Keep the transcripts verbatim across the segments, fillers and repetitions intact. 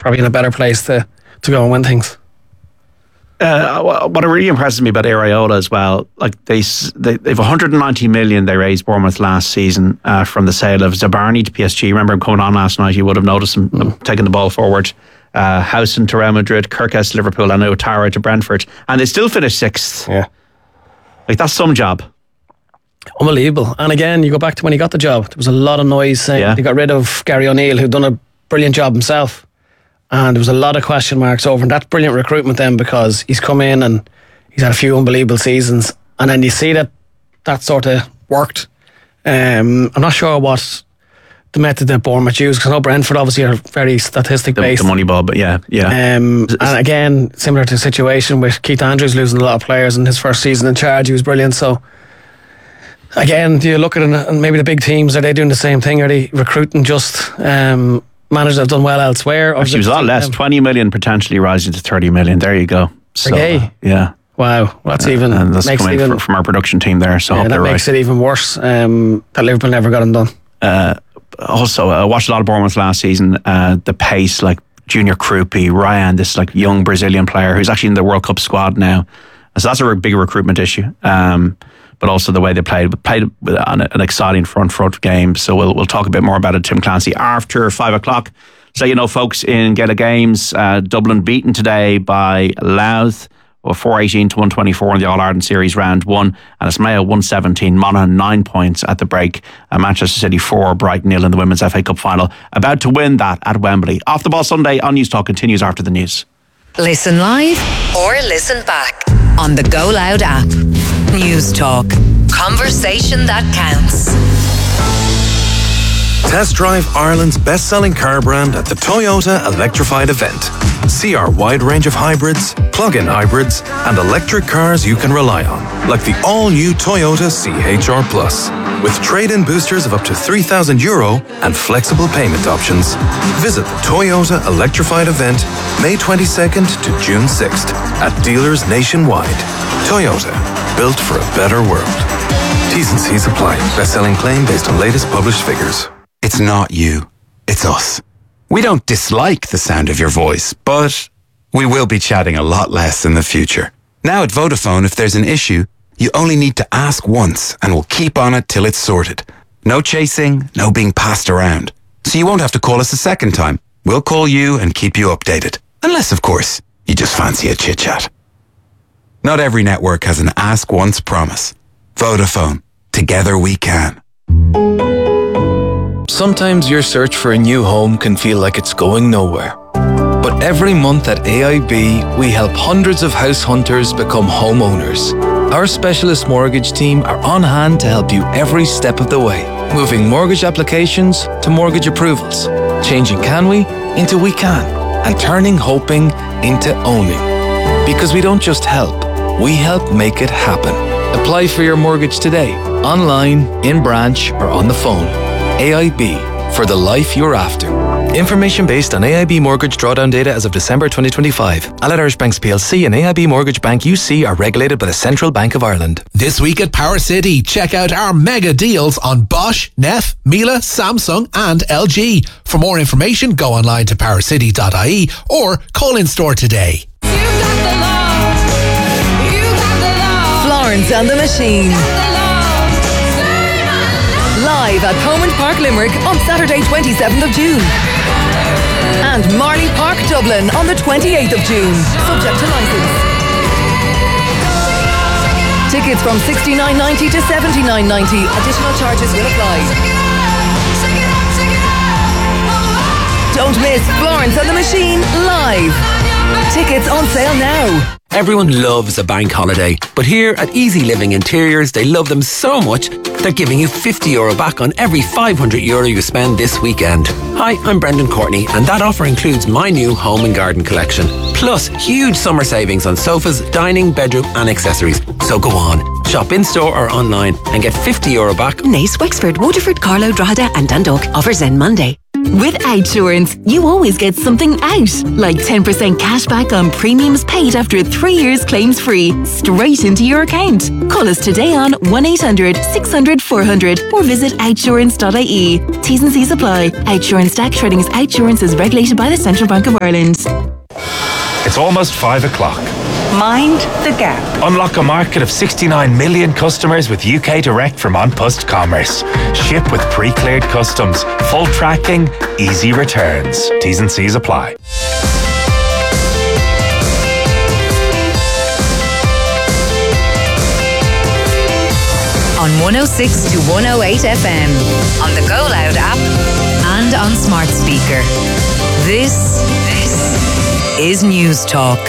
probably in a better place to, to go and win things. Uh, what really impresses me about Areola as well, like they they they've one hundred ninety million they raised Bournemouth last season uh, from the sale of Zabarni to P S G. Remember him coming on last night? You would have noticed him mm. taking the ball forward. Uh, Howson to Real Madrid, Kirkes to Liverpool, and Otara to Brentford, and they still finished sixth. Yeah, like that's some job. Unbelievable. And again, you go back to when he got the job. There was a lot of noise saying yeah. they got rid of Gary O'Neill, who'd done a brilliant job himself. And there was a lot of question marks over, and that's brilliant recruitment then, because he's come in and he's had a few unbelievable seasons, and then you see that that sort of worked. Um, I'm not sure what the method that Bournemouth used, because I know Brentford obviously are very statistic based. The, the money ball, but yeah, yeah. Um, and again, similar to the situation with Keith Andrews losing a lot of players in his first season in charge, he was brilliant. So again, do you look at it, and maybe the big teams, are they doing the same thing? Are they recruiting just um, managers that have done well elsewhere? Or Actually, it was a lot less. Um, twenty million potentially rising to thirty million. There you go. So, okay. uh, yeah. Wow. Well, that's uh, even. And that's makes coming even, from our production team there. So yeah, that makes right. it even worse um, that Liverpool never got them done. Uh, also, I watched a lot of Bournemouth last season. Uh, the pace, like Junior Krupi, Ryan, this like young Brazilian player who's actually in the World Cup squad now. So that's a big recruitment issue. Um, but also the way they played, played on an exciting front front game. So we'll we'll talk a bit more about it, Tim Clancy, after five o'clock. So you know, folks, in Gaelic Games, uh, Dublin beaten today by Louth, or four eighteen to one twenty-four in the All Ireland Series round one, and it's Mayo one seventeen, Monaghan nine points at the break, and Manchester City four, Brighton nil in the Women's F A Cup final, about to win that at Wembley. Off the Ball Sunday on News Talk continues after the news. Listen live or listen back on the Go Loud app. News Talk. Conversation that counts. Test drive Ireland's best-selling car brand at the Toyota Electrified event. See our wide range of hybrids, plug-in hybrids, and electric cars you can rely on, like the all-new Toyota C H R Plus. With trade-in boosters of up to three thousand euro and flexible payment options. Visit the Toyota Electrified event May twenty-second to June sixth at dealers nationwide. Toyota, built for a better world. T's and C's apply. Best-selling claim based on latest published figures. It's not you, it's us. We don't dislike the sound of your voice, but we will be chatting a lot less in the future. Now at Vodafone, if there's an issue, you only need to ask once and we'll keep on it till it's sorted. No chasing, no being passed around. So you won't have to call us a second time. We'll call you and keep you updated. Unless, of course, you just fancy a chit-chat. Not every network has an ask once promise. Vodafone. Together we can. Sometimes your search for a new home can feel like it's going nowhere. But every month at A I B, we help hundreds of house hunters become homeowners. Our specialist mortgage team are on hand to help you every step of the way. Moving mortgage applications to mortgage approvals. Changing can we into we can. And turning hoping into owning. Because we don't just help, we help make it happen. Apply for your mortgage today, online, in branch, or on the phone. A I B, for the life you're after. Information based on A I B mortgage drawdown data as of December twenty twenty-five. Allied Irish Banks P L C and A I B Mortgage Bank U C are regulated by the Central Bank of Ireland. This week at Power City, check out our mega deals on Bosch, Neff, Miele, Samsung and L G. For more information, go online to power city dot I E or call in store today. Florence and the Machine. Live at Thomond Park Limerick on Saturday twenty-seventh of June. And Marley Park Dublin on the twenty-eighth of June. Subject to licence. Tickets from sixty-nine ninety to seventy-nine ninety. Additional charges will apply. Don't miss Florence and the Machine live. Tickets on sale now. Everyone loves a bank holiday, but here at Easy Living Interiors, they love them so much, they're giving you fifty euro back on every five hundred euro you spend this weekend. Hi, I'm Brendan Courtney, and that offer includes my new home and garden collection. Plus, huge summer savings on sofas, dining, bedroom and accessories. So go on, Shop in-store or online and get fifty euro back. Nace, Wexford, Waterford, Carlow, Drogheda and Dundalk. Offers end Monday. With Outsurance, you always get something out. Like ten percent cash back on premiums paid after three years claims free. Straight into your account. Call us today on one eight hundred six hundred four hundred or visit outsurance dot I E. T's and C's apply. Outsurance Stack Trading's Outsurance is regulated by the Central Bank of Ireland. It's almost five o'clock. Mind the gap. Unlock a market of sixty-nine million customers with U K Direct from An Post Commerce. Ship with pre-cleared customs, full tracking, easy returns. T's and C's apply. On one oh six to one oh eight F M, on the Go Loud app and on smart speaker. This, this is News Talk.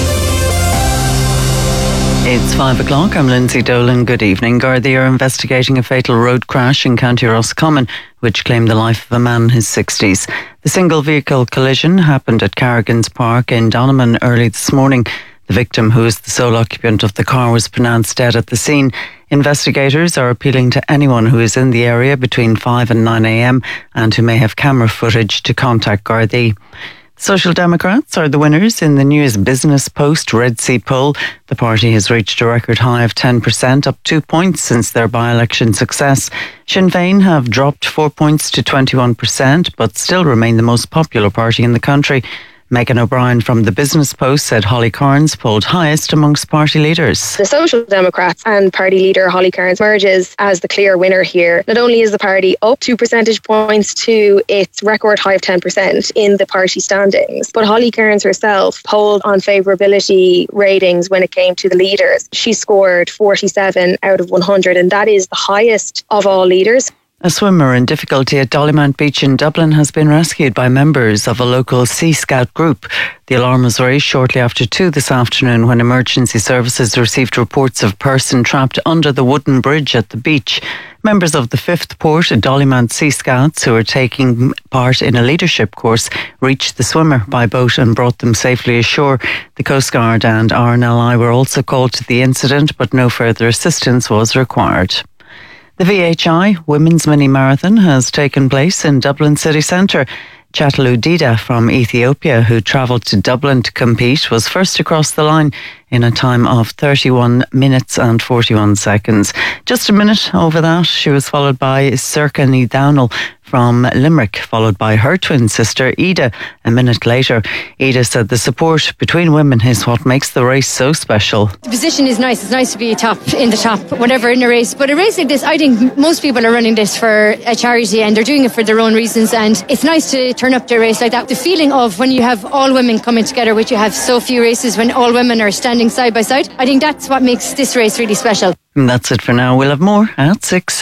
It's five o'clock. I'm Lindsay Dolan. Good evening. Gardaí are investigating a fatal road crash in County Roscommon, which claimed the life of a man in his sixties. The single vehicle collision happened at Carrigan's Park in Donovan early this morning. The victim, who is the sole occupant of the car, was pronounced dead at the scene. Investigators are appealing to anyone who is in the area between five and nine a.m. and who may have camera footage to contact Gardaí. Social Democrats are the winners in the News Business Post Red C poll. The party has reached a record high of ten percent, up two points since their by-election success. Sinn Féin have dropped four points to twenty-one percent, but still remain the most popular party in the country. Megan O'Brien from the Business Post said Holly Cairns polled highest amongst party leaders. The Social Democrats and party leader Holly Cairns emerges as the clear winner here. Not only is the party up two percentage points to its record high of ten percent in the party standings, but Holly Cairns herself polled on favourability ratings when it came to the leaders. She scored forty-seven out of one hundred, and that is the highest of all leaders. A swimmer in difficulty at Dollymount Beach in Dublin has been rescued by members of a local Sea Scout group. The alarm was raised shortly after two this afternoon when emergency services received reports of a person trapped under the wooden bridge at the beach. Members of the fifth Port Dollymount Sea Scouts, who are taking part in a leadership course, reached the swimmer by boat and brought them safely ashore. The Coast Guard and R N L I were also called to the incident, but no further assistance was required. The V H I Women's Mini Marathon has taken place in Dublin city centre. Chatalu Dida from Ethiopia, who travelled to Dublin to compete, was first across the line in a time of thirty-one minutes and forty-one seconds. Just a minute over that, she was followed by Serkany Downell from Limerick, followed by her twin sister Ida a minute later. Ida said the support between women is what makes the race so special. The position is nice. It's nice to be top in the top, whatever, in a race. But a race like this, I think most people are running this for a charity and they're doing it for their own reasons, and it's nice to turn up to a race like that. The feeling of when you have all women coming together, which you have so few races when all women are standing side by side, I think that's what makes this race really special. And that's it for now. We'll have more at six.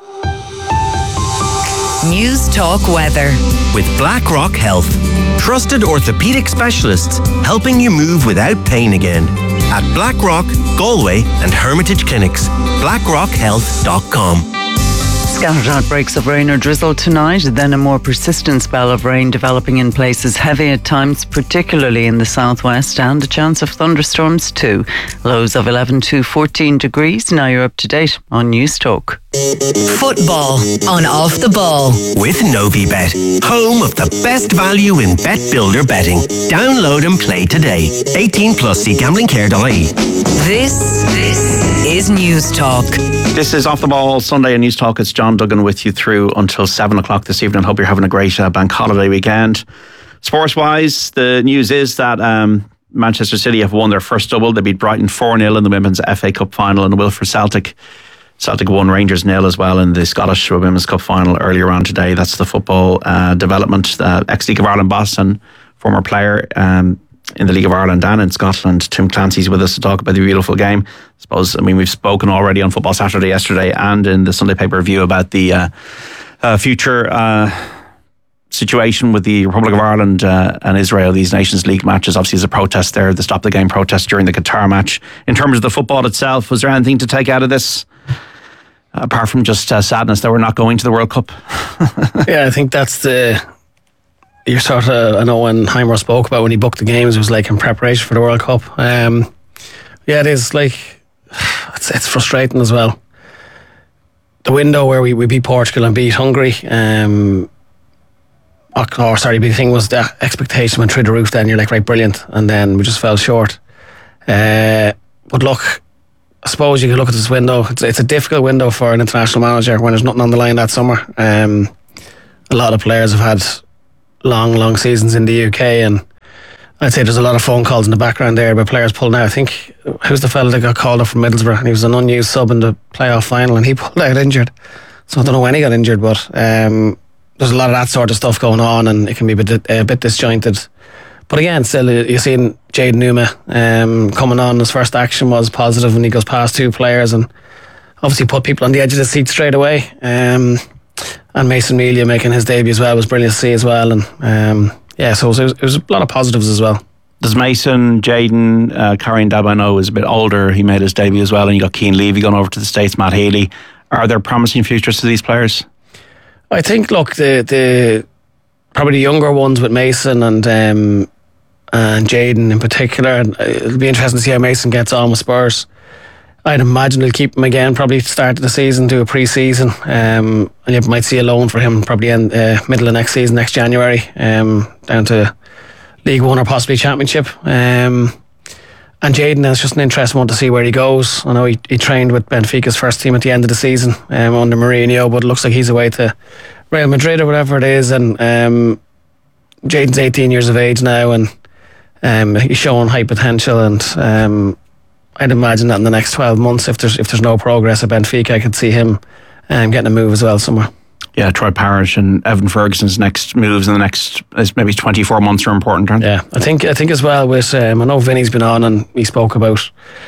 News Talk Weather. With BlackRock Health. Trusted orthopaedic specialists helping you move without pain again. At BlackRock, Galway and Hermitage Clinics. blackrock health dot com. Scattered outbreaks of rain or drizzle tonight, then a more persistent spell of rain developing in places heavy at times, particularly in the southwest, and a chance of thunderstorms too. Lows of eleven to fourteen degrees. Now you're up to date on News Talk. Football on Off the Ball. With Novibet, home of the best value in bet builder betting. Download and play today. eighteen plus, see gambling care dot I E. This, this is News Talk. This is Off the Ball Sunday in News Talk. It's John Duggan with you through until seven o'clock this evening. Hope you're having a great uh, bank holiday weekend. Sports-wise, the news is that um, Manchester City have won their first double. They beat Brighton four nil in the Women's F A Cup final, and Wilfred Celtic Celtic won Rangers nil as well in the Scottish Women's Cup final earlier on today. That's the football uh, development. Uh, ex-League of Ireland boss and former player um, in the League of Ireland and in Scotland, Tim Clancy's with us to talk about the beautiful game. I suppose, I mean, we've spoken already on Football Saturday yesterday and in the Sunday paper review about the uh, uh, future uh, situation with the Republic of Ireland uh, and Israel, these Nations League matches. Obviously, there's a protest there, the Stop the Game protest during the Qatar match. In terms of the football itself, was there anything to take out of this? Apart from just uh, sadness that we're not going to the World Cup. Yeah, I think that's the... You're sort of... I know when Heimer spoke about when he booked the games, it was like in preparation for the World Cup. Um, yeah, it is like... It's it's it's frustrating as well. The window where we, we beat Portugal and beat Hungary, um, or, or sorry, the big thing was the expectation went through the roof. Then you're like, right, brilliant, and then we just fell short. Uh, but look, I suppose you could look at this window. It's, it's a difficult window for an international manager when there's nothing on the line that summer. Um, a lot of players have had long, long seasons in the U K, and I'd say there's a lot of phone calls in the background there about players pulling out. I think, who's the fella that got called up from Middlesbrough, and he was an unused sub in the playoff final, and he pulled out injured. So I don't know when he got injured, but um, there's a lot of that sort of stuff going on, and it can be a bit, a bit disjointed. But again, still, you're seeing Jayden Numa um, coming on. His first action was positive when he goes past two players, and obviously put people on the edge of the seat straight away. Um, and Mason Melia making his debut as well was brilliant to see as well. And um, yeah, so it was, it was a lot of positives as well. Does Mason, Jayden, uh, Karian Dabano is a bit older. He made his debut as well, and you got Keane Levy going over to the States, Matt Healy. Are there promising futures to these players? I think, look, the the probably the younger ones with Mason and um, and Jayden in particular. And it'll be interesting to see how Mason gets on with Spurs. I'd imagine they'll keep him again, probably start of the season, do a pre-season, um, and you might see a loan for him probably in uh, middle of next season, next January, um, down to League One or possibly Championship. Um, and Jayden, it's just an interesting one to see where he goes. I know he, he trained with Benfica's first team at the end of the season um, under Mourinho, but it looks like he's away to Real Madrid or whatever it is. And um, Jayden's eighteen years of age now, and um, he's showing high potential, and um, I'd imagine that in the next twelve months, if there's if there's no progress at Benfica, I could see him um, getting a move as well somewhere. Yeah, Troy Parrish and Evan Ferguson's next moves in the next maybe twenty-four months are important, aren't they? Yeah, I think I think as well with um, I know Vinny's been on and he spoke about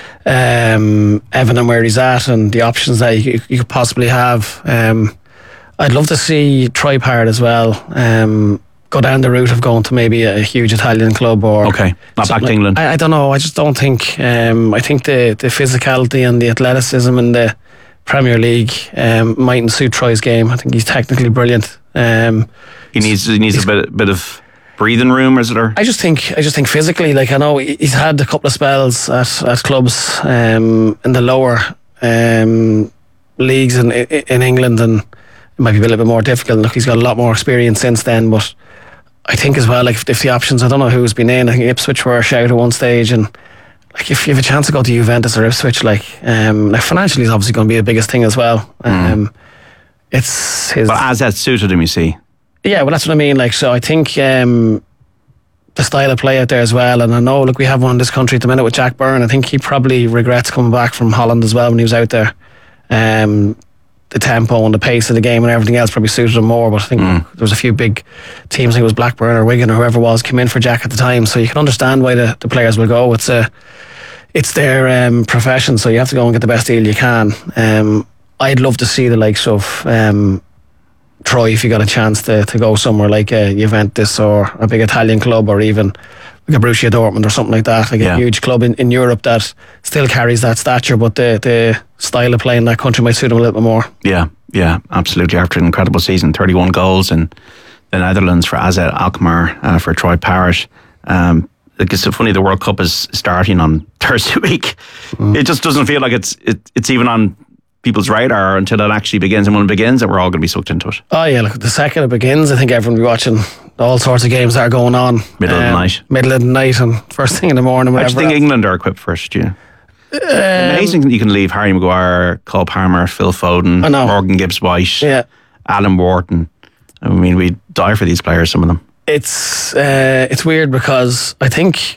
um, Evan and where he's at and the options that you, you could possibly have. Um, I'd love to see Troy Parrott as well. Um, go down the route of going to maybe a huge Italian club or okay, not back to like, England. I, I don't know. I just don't think. Um, I think the the physicality and the athleticism in the Premier League um, mightn't suit Troy's game. I think he's technically brilliant. Um, he needs he needs a bit bit of breathing room, is it? Or I just think I just think physically, like I know he's had a couple of spells at at clubs um, in the lower um, leagues in in England, and it might be a little bit more difficult. Look, he's got a lot more experience since then, but I think as well, like if, if the options, I don't know who's been in. I think Ipswich were a shout at one stage, and like if you have a chance to go to Juventus or Ipswich, like um, like financially is obviously going to be the biggest thing as well. Um, mm. It's his. But as that suited him, you see. Yeah, well, that's what I mean. Like, so I think um, the style of play out there as well. And I know, look, we have one in this country at the minute with Jack Byrne. I think he probably regrets coming back from Holland as well when he was out there. Um, the tempo and the pace of the game and everything else probably suited him more, but I think mm. there was a few big teams, I think it was Blackburn or Wigan or whoever it was, came in for Jack at the time, so you can understand why the, the players will go. It's a, it's their um, profession, so you have to go and get the best deal you can. Um, I'd love to see the likes of um, Troy, if you got a chance to, to go somewhere like a Juventus or a big Italian club, or even like a Borussia Dortmund or something like that, like yeah. a huge club in, in Europe that still carries that stature, but the, the style of play in that country might suit him a little bit more. Yeah, yeah, absolutely. After an incredible season, thirty-one goals in the Netherlands for A Z Alkmaar, uh, for Troy Parrott. Um, it's so funny, the World Cup is starting on Thursday week. Mm. It just doesn't feel like it's it, it's even on people's radar until it actually begins, and when it begins, that we're all going to be sucked into it. Oh yeah, look, the second it begins, I think everyone will be watching all sorts of games that are going on. Middle um, of the night. Middle of the night and first thing in the morning. I just think else. England are equipped for it, do you? Um, Amazing that you can leave Harry Maguire, Cole Palmer, Phil Foden, Morgan Gibbs-White, yeah. Alan Wharton. I mean, we die for these players, some of them. It's uh, it's weird because I think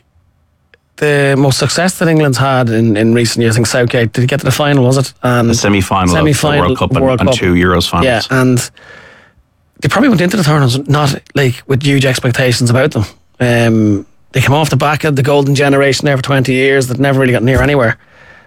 the most success that England's had in, in recent years, I think Southgate, did he get to the final, was it? And the semi-final, semi-final of the World Cup, World and, Cup. and two Euros finals. Yeah, and they probably went into the tournament not like with huge expectations about them. Um, they came off the back of the golden generation there for twenty years that never really got near anywhere.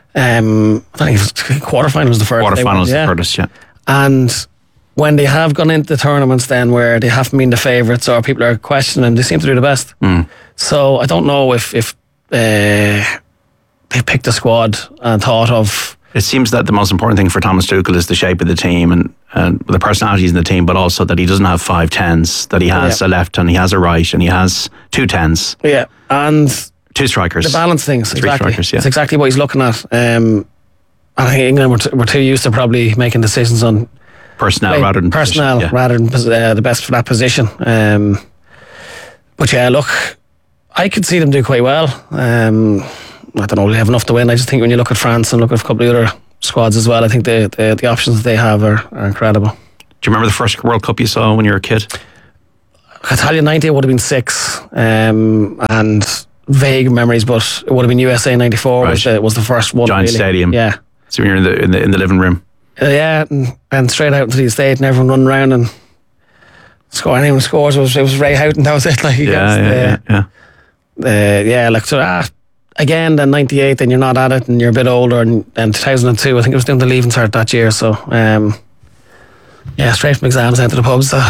Um, I think it was quarterfinal was the first. Quarterfinal was yeah. the furthest, yeah. And when they have gone into the tournaments then where they haven't been the favourites or people are questioning them, they seem to do the best. Mm. So I don't know if, if uh, they picked a squad and thought of... It seems that the most important thing for Thomas Tuchel is the shape of the team and, and the personalities in the team, but also that he doesn't have five tens, that he has yeah. a left and he has a right and he has two tens. Yeah, and... Two strikers. The balance things, Three exactly. strikers, yeah. It's exactly what he's looking at. Um, I think England were, t- were too used to probably making decisions on personnel play, rather than personnel position, yeah. rather than uh, the best for that position. Um, but yeah, look, I could see them do quite well. Um, I don't know, they have enough to win. I just think when you look at France and look at a couple of other squads as well, I think the the, the options that they have are, are incredible. Do you remember the first World Cup you saw when you were a kid? I tell you, ninety would have been six, um, and vague memories, but it would have been U S A ninety-four. Right. was, the, was the first one. Giant really. Stadium. Yeah. So when you're in the in the, in the living room. Uh, yeah, and, and straight out into the estate, and everyone running around and scoring. Anyone who scores was it was Ray Houghton. That was it. Like yeah, against, yeah, uh, yeah, uh, yeah. Like so, ah, again, then ninety-eight, then you're not at it, and you're a bit older. And, and two thousand two, I think it was doing the leaving cert that year. So, um, yeah, straight from exams out to the pubs. So.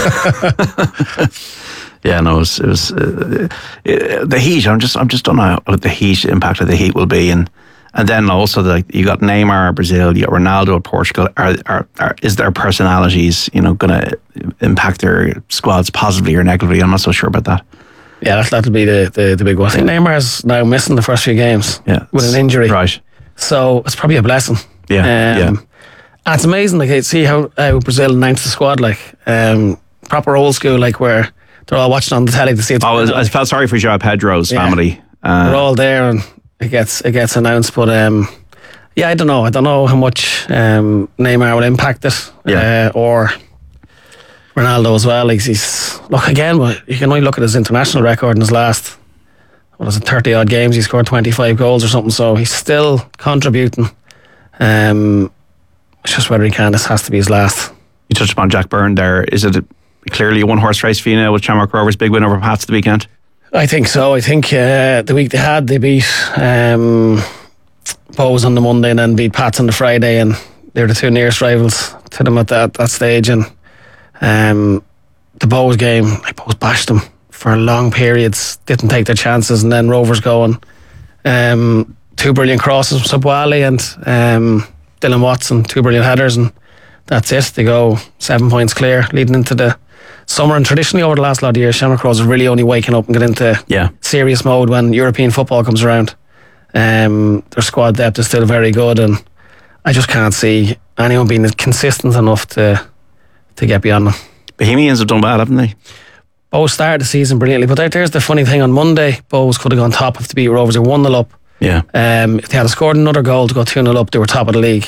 Yeah, no, it was, it was uh, it, the heat. I'm just, I'm just don't know what the heat impact of the heat will be, and and then also the you got Neymar at Brazil, you got Ronaldo at Portugal. Are, are, are is their personalities, you know, going to impact their squads positively or negatively? I'm not so sure about that. Yeah, that, that'll be the, the, the big one. I think Neymar's now missing the first few games yeah, with an injury, right? So it's probably a blessing. Yeah, um, yeah. And it's amazing, like, I see how, how Brazil announced the squad, like um, proper old school, like where they're all watching on the telly to see it. Oh, I, I felt sorry for João Pedro's yeah. family. Uh, they're all there, and it gets it gets announced. But um, yeah, I don't know. I don't know how much um, Neymar will impact it, yeah. uh, or Ronaldo as well. Like he's look again, but you can only look at his international record in his last what is it, thirty odd games. He scored twenty-five goals or something. So he's still contributing. Um, it's just whether he can. This has to be his last. You touched upon Jack Byrne there. Is it a, clearly a one horse race for you now with Shamrock Rovers' big win over Pats the weekend? I think so. I think uh, the week they had, they beat um, Bows on the Monday and then beat Pats on the Friday, and they're the two nearest rivals to them at that, that stage. And um, the Bows game, like Bows bashed them for long periods, didn't take their chances, and then Rovers going. Um, two brilliant crosses from Subwale and um, Dylan Watson, two brilliant headers, and that's it. They go seven points clear leading into the summer. And traditionally over the last lot of years, Shamrock Rovers are really only waking up and get into yeah. serious mode when European football comes around. Um, their squad depth is still very good, and I just can't see anyone being consistent enough to to get beyond them. Bohemians have done bad, haven't they? Bows started the season brilliantly, but there's the funny thing. On Monday, Bows could have gone top if they beat Rovers. They were one nil up. Yeah. Um, if they had scored another goal to go two nil up, they were top of the league.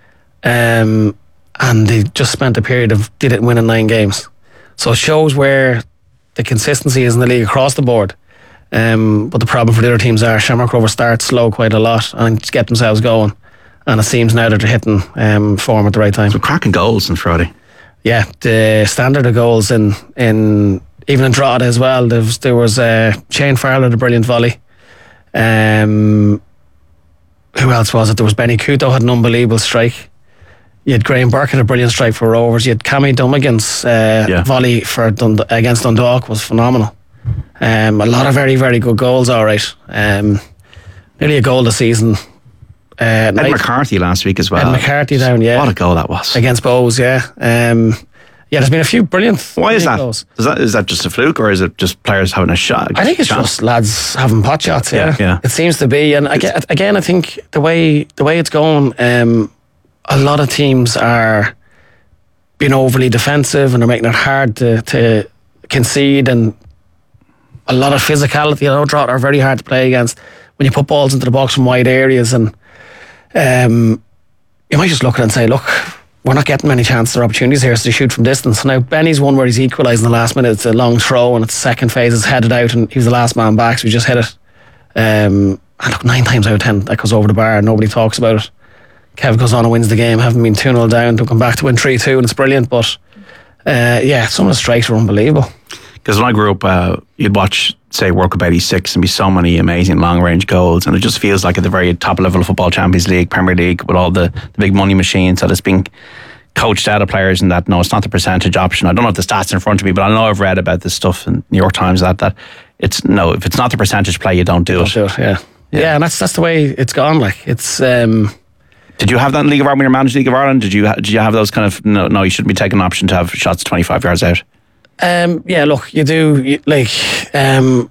Um, and they just spent a period of didn't win in nine games. So it shows where the consistency is in the league across the board. Um, but the problem for the other teams are Shamrock Rovers start slow quite a lot and just get themselves going. And it seems now that they're hitting um, form at the right time. So cracking goals on Friday. Yeah, the standard of goals in in even in Drogheda as well. There was, there was uh, Shane Farrell, the brilliant volley. Um, who else was it? There was Benny Couto had an unbelievable strike. You had Graham Burke had a brilliant strike for Rovers. You had Cammy Dummigan's uh, yeah. volley for Dund- against Dundalk was phenomenal. Um, a lot of very, very good goals, all right. Um, nearly a goal this season. Uh, Ed night. McCarthy last week as well. Ed McCarthy down, yeah. What a goal that was. Against Bows, yeah. Um, yeah, there's been a few brilliant Why is that? goals. Is that is that just a fluke, or is it just players having a shot? I think it's chance? just lads having pot shots, yeah. Yeah, yeah. It seems to be. And again, again, I think the way the way it's going, um, a lot of teams are being overly defensive and they're making it hard to, to concede, and a lot of physicality. I know Drogheda are very hard to play against when you put balls into the box from wide areas, and um, you might just look at it and say, look, we're not getting many chances or opportunities here, so they shoot from distance. Now Benny's one where he's equalised in the last minute. It's a long throw and it's the second phase is headed out and he was the last man back, so he just hit it. Um, and look, nine times out of ten that goes over the bar and nobody talks about it. Kev goes on and wins the game, having been two nil down to come back to win three two, and it's brilliant. But uh, yeah, some of the strikes were unbelievable. Because when I grew up, uh, you'd watch, say, World Cup eighty-six and be so many amazing long-range goals, and it just feels like at the very top level of football, Champions League, Premier League, with all the, the big money machines that it's being coached out of players, and that, no, it's not the percentage option. I don't have the stats in front of me, but I know I've read about this stuff in New York Times, that that it's, no, if it's not the percentage play, you don't do Don't it. do it, yeah. yeah. Yeah, and that's that's the way it's gone. Like, it's... Um, Did you have that in League of Ireland when you managed League of Ireland? Did you ha- did you have those kind of, no, no, you shouldn't be taking an option to have shots twenty-five yards out? Um, yeah, look, you do, you, like, um,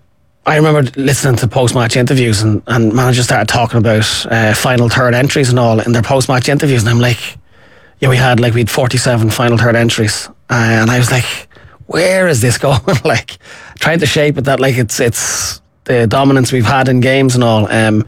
I remember listening to post-match interviews, and, and managers started talking about uh, final third entries and all in their post-match interviews, and I'm like, yeah, we had like we had forty-seven final third entries, uh, and I was like, where is this going? Like, trying to shape it that like it's it's the dominance we've had in games and all. Um,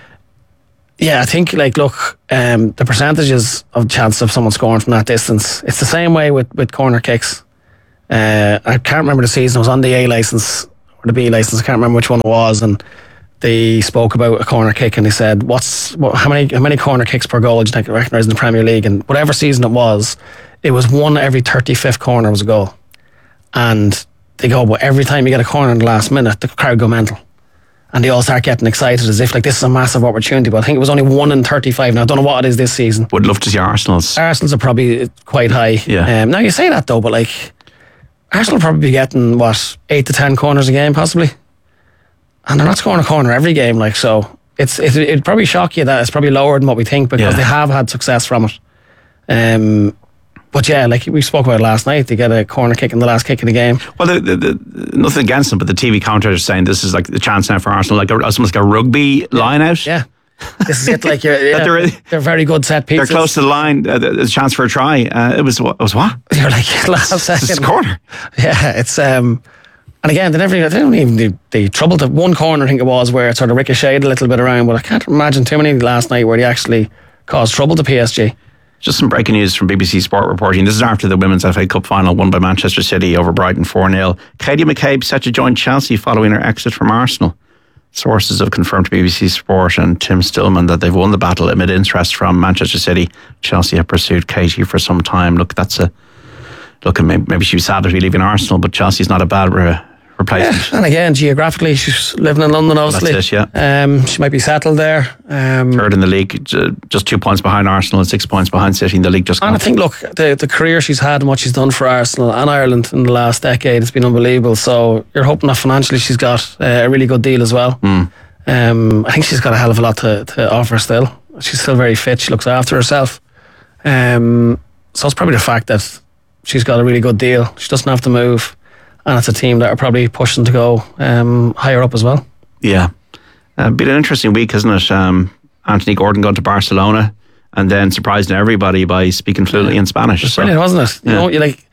yeah, I think like look, um, the percentages of chance of someone scoring from that distance, it's the same way with with corner kicks. Uh, I can't remember the season. I was on the A licence or the B licence. I can't remember which one it was, and they spoke about a corner kick, and they said, "What's what, how many how many corner kicks per goal do you think you recognise in the Premier League?" And whatever season it was, it was one every thirty-fifth corner was a goal. And they go, "But every time you get a corner in the last minute, the crowd go mental, and they all start getting excited as if like this is a massive opportunity." But I think it was only one in thirty-five. Now I don't know what it is this season. Would love to see Arsenal's. Arsenal's are probably quite high. Yeah. Um, now you say that though, but like Arsenal will probably be getting what eight to ten corners a game possibly, and they're not scoring a corner every game. Like so, it's it, it'd probably shock you that it's probably lower than what we think because Yeah. they have had success from it. Um, but yeah, like we spoke about last night, they get a corner kick in the last kick of the game. Well, the, the, the, nothing against them, but the T V commentators are saying this is like the chance now for Arsenal, like a, almost like a rugby line out. Yeah. This is it, like you're, yeah, That they're, they're very good set pieces. they're close to the line. Uh, there's a chance for a try. Uh, it was what? It was what? You're like last second. It's a corner. Yeah, it's um, and again they never, they don't even they, they troubled the one corner. I think it was where it sort of ricocheted a little bit around, but I can't imagine too many last night where they actually caused trouble to P S G. Just some breaking news from B B C Sport reporting. This is after the Women's F A Cup final won by Manchester City over Brighton four nil. Katie McCabe set to join Chelsea following her exit from Arsenal. Sources have confirmed to B B C Sport and Tim Stillman that they've won the battle amid interest from Manchester City. Chelsea have pursued Katie for some time. Look, that's a look. Maybe, maybe she was sad to be leaving Arsenal, but Chelsea's not a bad re- replacement. Yeah, and again, geographically, she's living in London, obviously. That's it, yeah. Um, she might be settled there. Um, Third in the league, just two points behind Arsenal and six points behind City in the league. Just and gone. I think, look, the the career she's had and what she's done for Arsenal and Ireland in the last decade has been unbelievable. So you're hoping that financially she's got uh, a really good deal as well. Mm. Um, I think she's got a hell of a lot to, to offer still. She's still very fit. She looks after herself. Um, so it's probably the fact that she's got a really good deal. She doesn't have to move. And it's a team that are probably pushing to go um, higher up as well. Yeah. Uh, been an interesting week, hasn't it? Um, Anthony Gordon going to Barcelona and then surprising everybody by speaking fluently in Spanish. It's brilliant, wasn't it? You Yeah. know, you like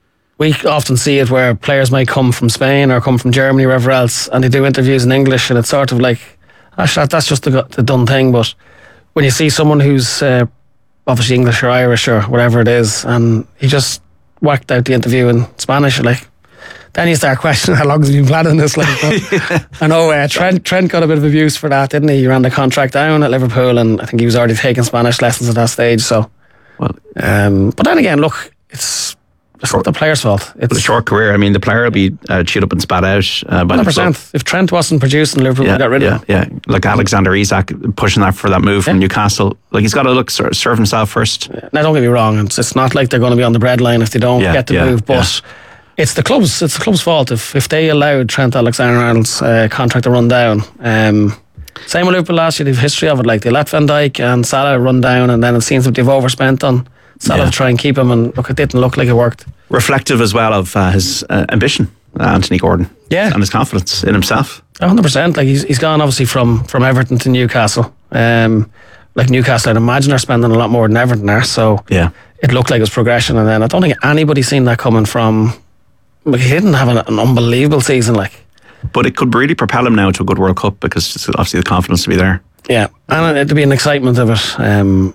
we often see it where players might come from Spain or come from Germany or wherever else, and they do interviews in English, and it's sort of like actually that's just the, the done thing. But when you see someone who's uh, obviously English or Irish or whatever it is, and he just whacked out the interview in Spanish, you're like. Then you start questioning how long has he been planning this. Like, yeah. I know uh, Trent Trent got a bit of abuse for that, didn't he? He ran the contract down at Liverpool, and I think he was already taking Spanish lessons at that stage. So, well, um, but then again, look, it's it's not the player's fault. It's a short career. I mean, the player will be uh, chewed up and spat out uh, by one hundred the club. percent. If Trent wasn't producing, Liverpool Yeah, would get rid yeah, of him. yeah. Like Alexander Isak pushing that for that move from Newcastle. Like he's got to look serve himself first. Now, don't get me wrong. It's, it's not like they're going to be on the breadline if they don't Yeah, get the yeah, move, but. yeah. It's the club's. It's the club's fault if, if they allowed Trent Alexander-Arnold's uh, contract to run down. Um, same with Liverpool last year. They've a history of it. Like they let Van Dijk and Salah run down, and then it seems that they've overspent on Salah Yeah. to try and keep him. And look, it didn't look like it worked. Reflective as well of uh, his uh, ambition, uh, Anthony Gordon. Yeah, and his confidence in himself. one hundred percent. Like he's he's gone obviously from from Everton to Newcastle. Um, like Newcastle, I'd imagine are spending a lot more than Everton are. So yeah, it looked like it was progression, and then I don't think anybody's seen that coming from. Like he didn't have an, an unbelievable season, like. But it could really propel him now to a good World Cup because it's obviously the confidence to be there. Yeah, and it'd be an excitement of it. Um,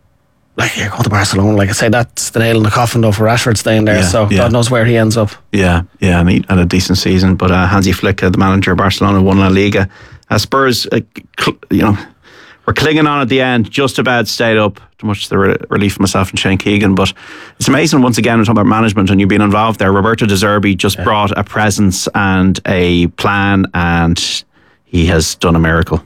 like you're going to Barcelona, like I say, that's the nail in the coffin though for Rashford staying there. Yeah, so yeah. God knows where he ends up. Yeah, yeah, and, he, and a decent season. But uh, Hansi Flick, uh, the manager of Barcelona, won La Liga. Uh, Spurs, uh, cl- you know, were clinging on at the end, just about stayed up. To much the re- relief of myself and Shane Keegan. But it's amazing once again, we're talking about management and you being involved there. Roberto De Zerbi just yeah. brought a presence and a plan, and he has done a miracle.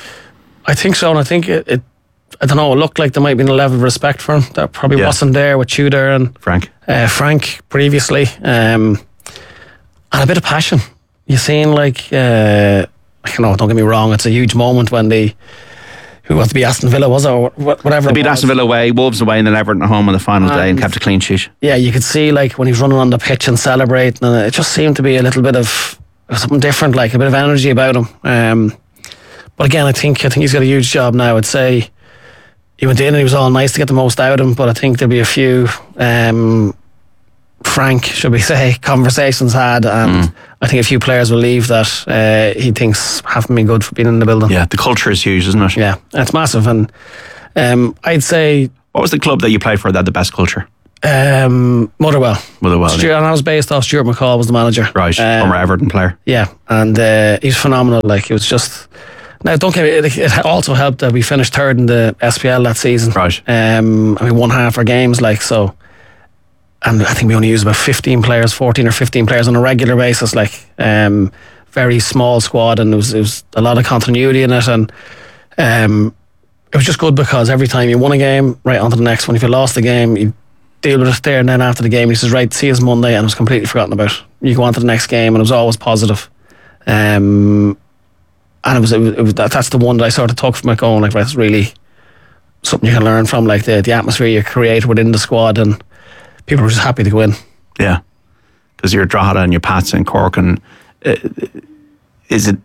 I think so, and I think it, it I don't know, it looked like there might be a level of respect for him that probably yeah. wasn't there with Tudor and Frank uh, Frank previously, um, and a bit of passion. You're seeing like uh, I know, don't get me wrong, it's a huge moment when they who was to be Aston Villa, was it, or whatever. They beat Aston Villa away, Wolves away, and then Everton at home on the final and day and kept a clean sheet. Yeah, you could see like when he was running on the pitch and celebrating, and it just seemed to be a little bit of was something different, like a bit of energy about him. Um, but again, I think I think he's got a huge job now. I'd say he went in and he was all nice to get the most out of him, but I think there'll be a few um, frank, should we say, conversations had, and mm. I think a few players will leave that uh, he thinks haven't been good for being in the building. Yeah, the culture is huge, isn't it? Yeah, it's massive. And um, I'd say, what was the club that you played for that had the best culture? Um, Motherwell. Motherwell. Stuart, yeah. And I was based off Stuart McCall was the manager. Right, um, former Everton player. Yeah, and uh, he's phenomenal. Like, it was just. Now, don't get me. It, it also helped that we finished third in the S P L that season. Right. Um, and we won half our games, like so. And I think we only used about fifteen players, fourteen or fifteen players on a regular basis. Like, um, very small squad, and it was, it was a lot of continuity in it, and um, it was just good because every time you won a game, right on to the next one. If you lost the game, you deal with it there, and then after the game, he says, "Right, see us Monday," and it was completely forgotten about. You go on to the next game, and it was always positive. Um, and it was, it was, it was that, that's the one that I sort of took from it, going like, that's really something you can learn from, like the the atmosphere you create within the squad, and people were just happy to go in. Yeah, because you're Drogheda and you're Pats and Cork, and uh, is it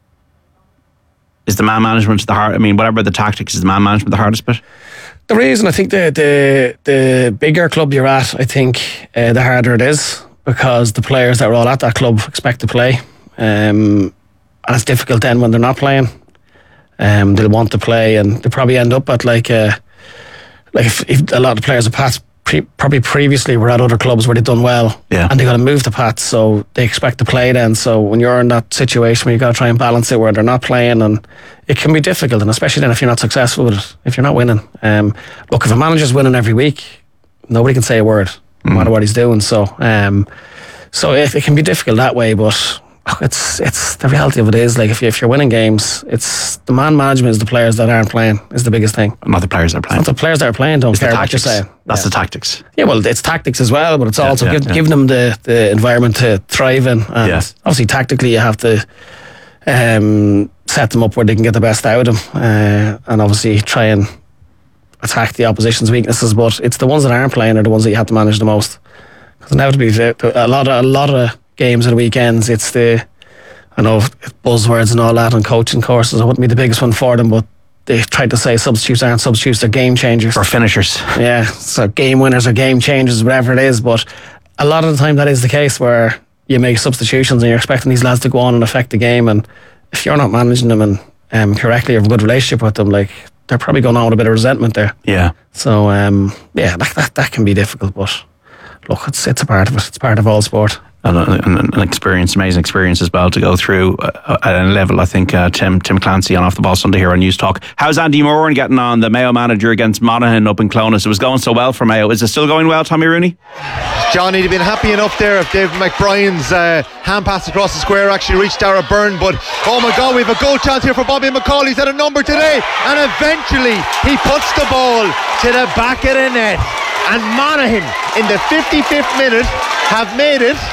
is the man management the hard? I mean, whatever the tactics, is the man management the hardest bit? The reason I think the the the bigger club you're at, I think uh, the harder it is, because the players that are all at that club expect to play, um, and it's difficult then when they're not playing. Um, they'll want to play, and they probably end up at like a, like if, if a lot of players at Pats pre- probably previously were at other clubs where they've done well, yeah. and they got to move to Pats, so they expect to play then. So when you're in that situation where you got to try and balance it, where they're not playing, and it can be difficult, and especially then if you're not successful with it, if you're not winning. Um, look, if a manager's winning every week, nobody can say a word, no mm. matter what he's doing. So, um, so it, it can be difficult that way, but. It's it's the reality of it is, like, if, you, if you're winning games, it's the man management is the players that aren't playing is the biggest thing. Not the players that are playing. It's not the players that are playing don't it's care what you're saying. That's yeah. the tactics. Yeah, well, it's tactics as well, but it's yeah, also yeah, give, yeah. giving them the, the environment to thrive in. And yeah. obviously, tactically, you have to um, set them up where they can get the best out of them, uh, and obviously try and attack the opposition's weaknesses. But it's the ones that aren't playing are the ones that you have to manage the most. Because inevitably, a lot of a lot of games at the weekends, it's the I know buzzwords and all that on coaching courses. It wouldn't be the biggest one for them, but they tried to say substitutes aren't substitutes, they're game changers. Or finishers. Yeah, so game winners or game changers, whatever it is. But a lot of the time that is the case, where you make substitutions and you're expecting these lads to go on and affect the game, and if you're not managing them and um, correctly, you have a good relationship with them, like, they're probably going on with a bit of resentment there. Yeah. So, um, yeah, that, that, that can be difficult, but look, it's, it's a part of it. It's part of all sport. And an experience, amazing experience as well to go through uh, at a level. I think uh, Tim Tim Clancy on Off the Ball Sunday here on News Talk. How's Andy Moran getting on, the Mayo manager against Monaghan up in Clonus? It was going so well for Mayo. Is it still going well, Tommy Rooney? John, he'd have been happy enough there if David McBrien's uh, hand pass across the square actually reached Dara Byrne. But oh my God, we have a goal chance here for Bobby McCall. He's had a number today, and eventually he puts the ball to the back of the net. And Monaghan in the fifty-fifth minute have made it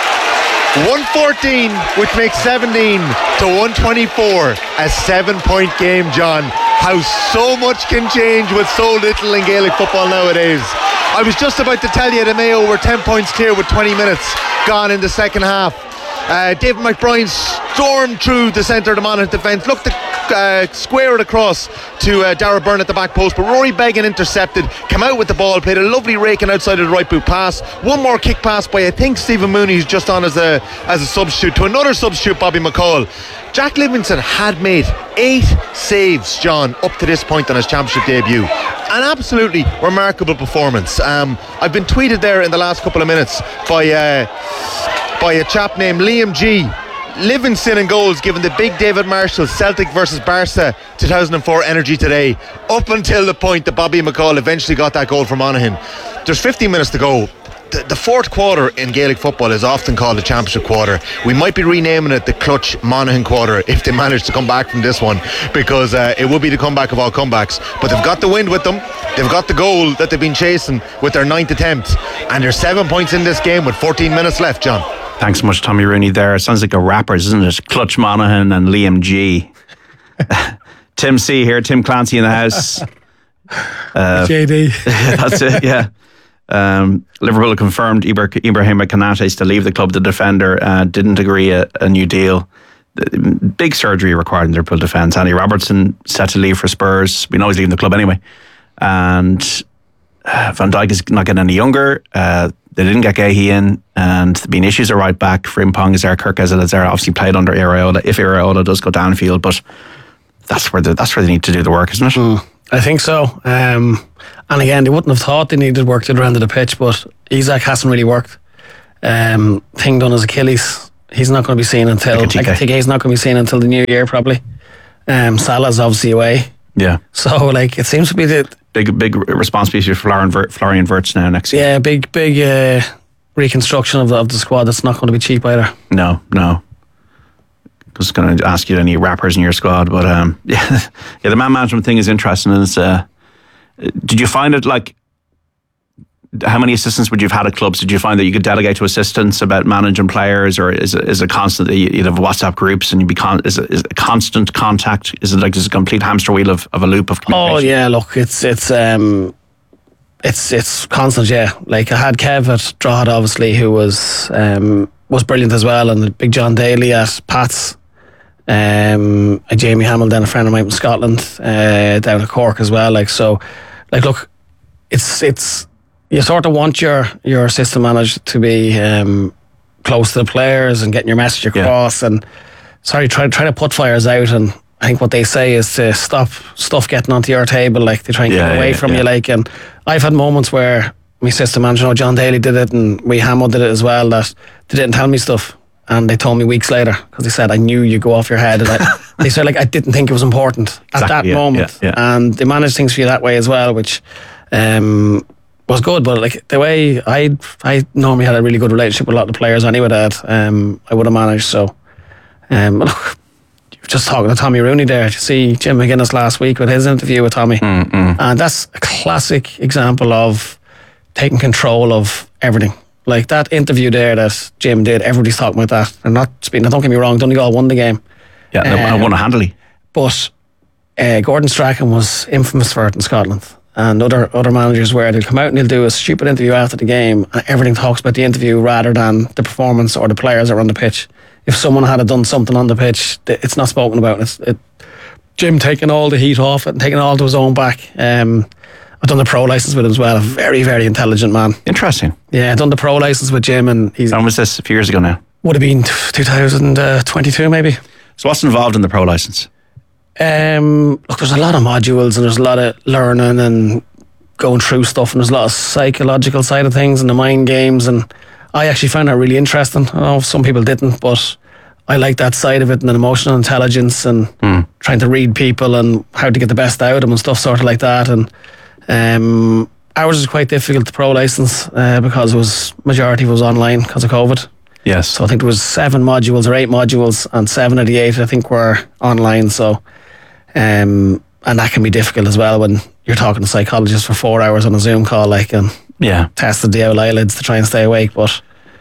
one fourteen, which makes seventeen to one twenty-four. A seven point game, John. How so much can change with so little in Gaelic football nowadays. I was just about to tell you that Mayo were ten points clear with twenty minutes gone in the second half. Uh, David McBrien stormed through the centre of the Monaghan defence, looked to uh, square it across to uh, Dara Byrne at the back post, but Rory Beggan intercepted, came out with the ball, played a lovely raking outside of the right boot pass, one more kick pass by I think Stephen Mooney, who's just on as a as a substitute, to another substitute, Bobby McCall. Jack Livingston had made eight saves, John, up to this point on his championship debut. An absolutely remarkable performance. Um, I've been tweeted there in the last couple of minutes by uh, by a chap named Liam G. Livingston in goals, given the big David Marshall Celtic versus Barca two thousand four energy today, up until the point that Bobby McCall eventually got that goal for Monaghan. There's fifteen minutes to go. The, the fourth quarter in Gaelic football is often called the championship quarter. We might be renaming it the Clutch Monaghan quarter if they manage to come back from this one, because uh, it will be the comeback of all comebacks. But they've got the wind with them, they've got the goal that they've been chasing with their ninth attempt, and there's seven points in this game with fourteen minutes left, John. Thanks so much, Tommy Rooney there. It sounds like a rappers, isn't it? Clutch Monaghan and Liam G. Tim C here, Tim Clancy in the house. Uh, J D. That's it, yeah. Um, Liverpool confirmed Ibra- Ibrahim Konate is to leave the club. The defender uh, didn't agree a, a new deal. Big surgery required in Liverpool defence. Andy Robertson set to leave for Spurs. We know he's leaving the club anyway. And uh, Van Dijk is not getting any younger. Uh, they didn't get Gahey in, and there've been issues at right back. Frimpong is there, Kirkazal is there. Obviously played under Iraola. If Iraola does go downfield, but that's where the, that's where they need to do the work, isn't it? Mm, I think so. Um, and again, they wouldn't have thought they needed work to the end of the pitch, but Isak hasn't really worked. Um, thing done his Achilles. He's not going to be seen until I think he's not going to be seen until the new year probably. Um, Salah's obviously away. Yeah. So like it seems to be the big big responsibility for Florian, Vir- Florian Wirtz now next year. Yeah, big big uh, reconstruction of the, of the squad. That's not going to be cheap either. No, no. I was going to ask you any rappers in your squad, but um, yeah, yeah, the man management thing is interesting. And it's, uh, did you find it like? How many assistants would you have had at clubs? Did you find that you could delegate to assistants about managing players, or is it, is it constant that you'd have WhatsApp groups and you'd be con- is, it, is it constant contact? Is it like just a complete hamster wheel of, of a loop of communication? Oh yeah, look, it's it's um, it's it's constant. Yeah, like I had Kev at Drogheda, obviously, who was um, was brilliant as well, and Big John Daly at Pats. Um, Jamie Hamilton, a friend of mine from Scotland, uh, down at Cork as well. Like so, like look, it's it's. You sort of want your, your assistant manager to be um, close to the players and getting your message across, yeah. and sorry, try try to put fires out. And I think what they say is to stop stuff getting onto your table, like they try and yeah, get away yeah, from yeah. you. Like, and I've had moments where my assistant manager, you know, John Daly did it, and we Hamo did it as well. That they didn't tell me stuff, and they told me weeks later because they said I knew you go off your head. And I, they said like I didn't think it was important exactly, at that yeah, moment, yeah, yeah. and they managed things for you that way as well, which. Um, was good, but like the way I I normally had a really good relationship with a lot of the players anyway that um, I would have managed. So um, look, you were just talking to Tommy Rooney there. Did you see Jim McGuinness last week with his interview with Tommy? Mm-mm. And that's a classic example of taking control of everything. Like that interview there that Jim did, everybody's talking about that. They're not speaking. Don't get me wrong, Donegal won the game. Yeah, um, I won it handily. But uh, Gordon Strachan was infamous for it in Scotland. And other other managers where they'll come out and they'll do a stupid interview after the game and everything talks about the interview rather than the performance or the players that are on the pitch. If someone had done something on the pitch, it's not spoken about. It's it, Jim taking all the heat off it and taking it all to his own back. Um, I've done the pro license with him as well. A very, very intelligent man. Interesting. Yeah, I've done the pro license with Jim. And he's. When was this? A few years ago now? Would have been two thousand twenty-two maybe. So what's involved in the pro license? Um, look, there's a lot of modules and there's a lot of learning and going through stuff, and there's a lot of psychological side of things and the mind games, and I actually found that really interesting. I know some people didn't, but I like that side of it, and an emotional intelligence and mm. trying to read people and how to get the best out of them and stuff sort of like that. And um, ours was quite difficult, the pro license, uh, because it was majority was online because of COVID. Yes. So I think there was seven modules or eight modules, and seven of the eight I think were online. So um, and that can be difficult as well when you're talking to psychologists for four hours on a Zoom call, like, and yeah, tested the old eyelids to try and stay awake. But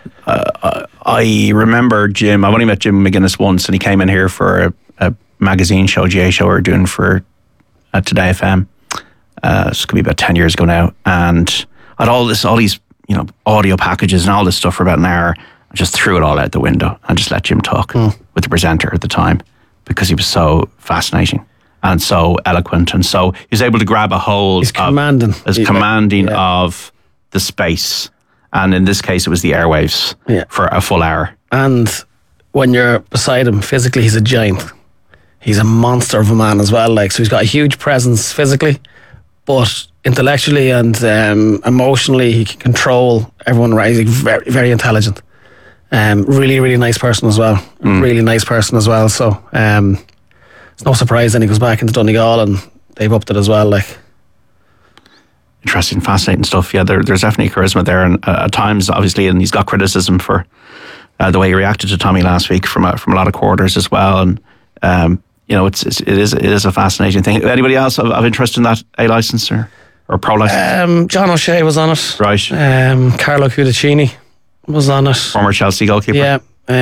uh, I remember Jim. I only met Jim McGuinness once, and he came in here for a, a magazine show, G A show, we were doing for uh, Today F M. Uh, this could be about ten years ago now, and I had all this, all these, you know, audio packages and all this stuff for about an hour. I just threw it all out the window and just let Jim talk mm. with the presenter at the time because he was so fascinating and so eloquent, and so he was able to grab a hold He's of commanding. as He's commanding like, yeah. of the space, and in this case it was the airwaves yeah. for a full hour. And when you're beside him physically, he's a giant. He's a monster of a man as well, like, so he's got a huge presence physically, but intellectually and um, emotionally he can control everyone. Right, he's very, very intelligent. Um, really, really nice person as well. Mm. Really nice person as well. So um, it's no surprise then he goes back into Donegal and they've upped it as well. Like, interesting, fascinating stuff. Yeah, there, there's definitely charisma there, and uh, at times, obviously, and he's got criticism for uh, the way he reacted to Tommy last week from a, from a lot of quarters as well. And um, you know, it's, it's it is it is a fascinating thing. Anybody else of, of interest in that A license or or pro license? Um, John O'Shea was on it. Right. Um, Carlo Cudicini was on it. Former Chelsea goalkeeper. Yeah.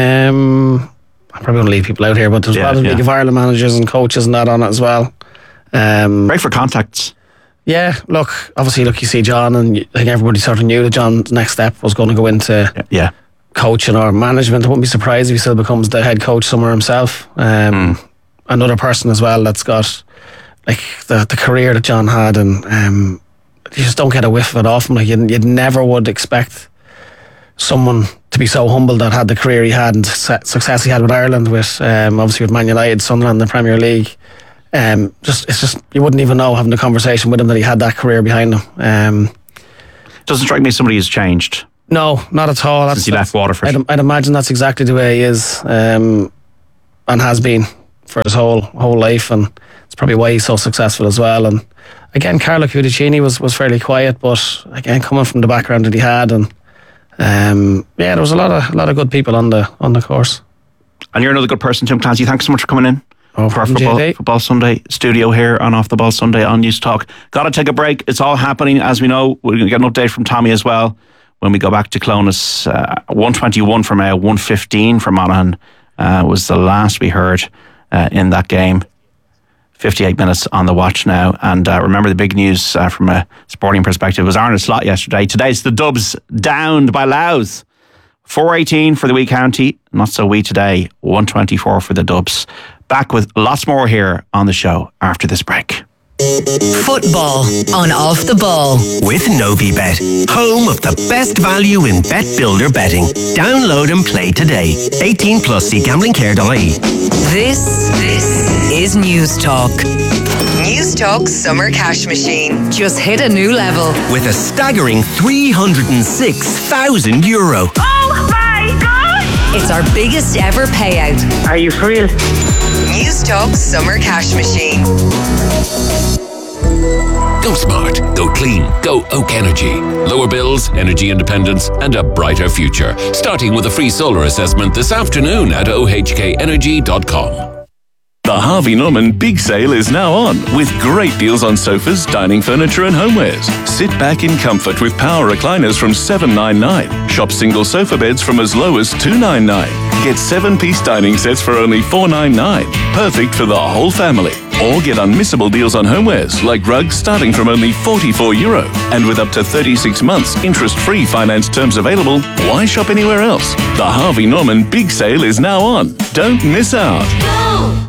Um, I'm probably going to leave people out here, but there's Yeah, a lot of yeah. League of Ireland managers and coaches and that on it as well. Um, Great for contacts. Yeah, look, obviously, look, you see John, and I think everybody sort of knew that John's next step was going to go into yeah. coaching or management. I wouldn't be surprised if he still becomes the head coach somewhere himself. Um, mm. Another person as well that's got like the the career that John had, and um, you just don't get a whiff of it off him. Like you, you never would expect someone to be so humble that had the career he had and success he had with Ireland, with um, obviously with Man United, Sunderland, the Premier League. Um, just it's just you wouldn't even know having a conversation with him that he had that career behind him. Um, Doesn't strike me as somebody who's changed. No, not at all. That's, Since he left Waterford. I'd, I'd imagine that's exactly the way he is, um, and has been for his whole whole life, and it's probably why he's so successful as well. And again, Carlo Cudicini was was fairly quiet, but again, coming from the background that he had, and um, yeah, there was a lot of a lot of good people on the on the course. And you're another good person, Tim Clancy. Thanks so much for coming in. Oh, for our football, football Sunday studio here on Off the Ball Sunday on News Talk. Got to take a break. It's all happening as we know. We're going to get an update from Tommy as well when we go back to Clonus. Uh, one twenty-one from now, one fifteen from Monaghan uh, was the last we heard uh, in that game. fifty-eight minutes on the watch now. And uh, remember the big news uh, from a sporting perspective was Arnold Slot yesterday. Today's the Dubs downed by Louth. four eighteen for the wee county. Not so wee today. one twenty-four for the Dubs. Back with lots more here on the show after this break. Football on Off the Ball with Novibet, home of the best value in bet builder betting. Download and play today. eighteen plus, see gambling care dot I E. This, this is News Talk. News Talk Summer Cash Machine just hit a new level with a staggering three hundred six thousand euro. Oh my God! It's our biggest ever payout. Are you for real? News Talk Summer Cash Machine. Go smart, go clean, go Oak Energy. Lower bills, energy independence, and a brighter future. Starting with a free solar assessment this afternoon at o h k energy dot com. The Harvey Norman Big Sale is now on, with great deals on sofas, dining furniture and homewares. Sit back in comfort with power recliners from seven ninety-nine. Shop single sofa beds from as low as two ninety-nine. Get seven-piece dining sets for only four ninety-nine. Perfect for the whole family. Or get unmissable deals on homewares, like rugs starting from only forty-four euro. And with up to thirty-six months interest-free finance terms available, why shop anywhere else? The Harvey Norman Big Sale is now on. Don't miss out. Go!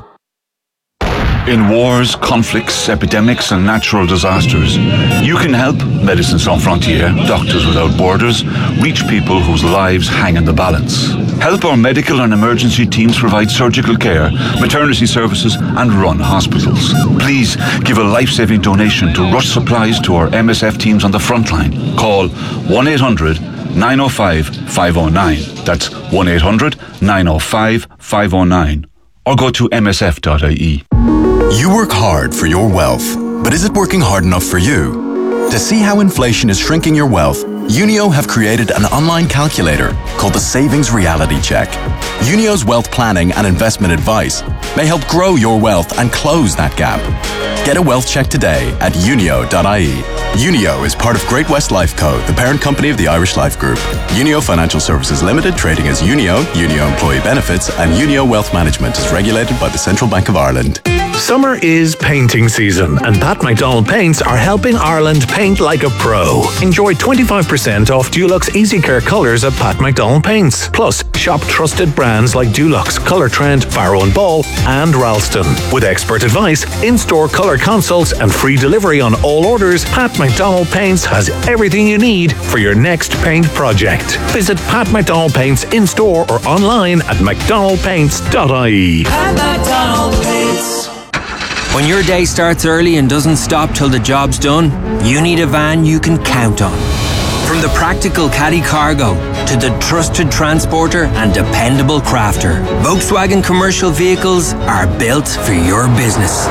In wars, conflicts, epidemics and natural disasters, you can help Médecins Sans Frontières, Doctors Without Borders, reach people whose lives hang in the balance. Help our medical and emergency teams provide surgical care, maternity services and run hospitals. Please give a life-saving donation to rush supplies to our M S F teams on the front line. Call one eight hundred nine oh five five oh nine. That's one eight hundred nine oh five five oh nine. Or go to m s f dot i e. You work hard for your wealth, but is it working hard enough for you? To see how inflation is shrinking your wealth, Unio have created an online calculator called the Savings Reality Check. Unio's wealth planning and investment advice may help grow your wealth and close that gap. Get a wealth check today at unio dot i e. Unio is part of Great West Life Co., the parent company of the Irish Life Group. Unio Financial Services Limited, trading as Unio, Unio Employee Benefits, and Unio Wealth Management is regulated by the Central Bank of Ireland. Summer is painting season, and Pat McDonald Paints are helping Ireland paint like a pro. Enjoy twenty-five percent off Dulux Easy Care colours at Pat McDonald Paints. Plus, shop trusted brands like Dulux, Colour Trend, Barrow and Ball, and Ralston. With expert advice, in-store colour consults, and free delivery on all orders, Pat McDonald Paints has everything you need for your next paint project. Visit Pat McDonald Paints in-store or online at mcdonald paints dot i e. Pat McDonald Paints. When your day starts early and doesn't stop till the job's done, you need a van you can count on. From the practical caddy cargo to the trusted transporter and dependable crafter, Volkswagen commercial vehicles are built for your business.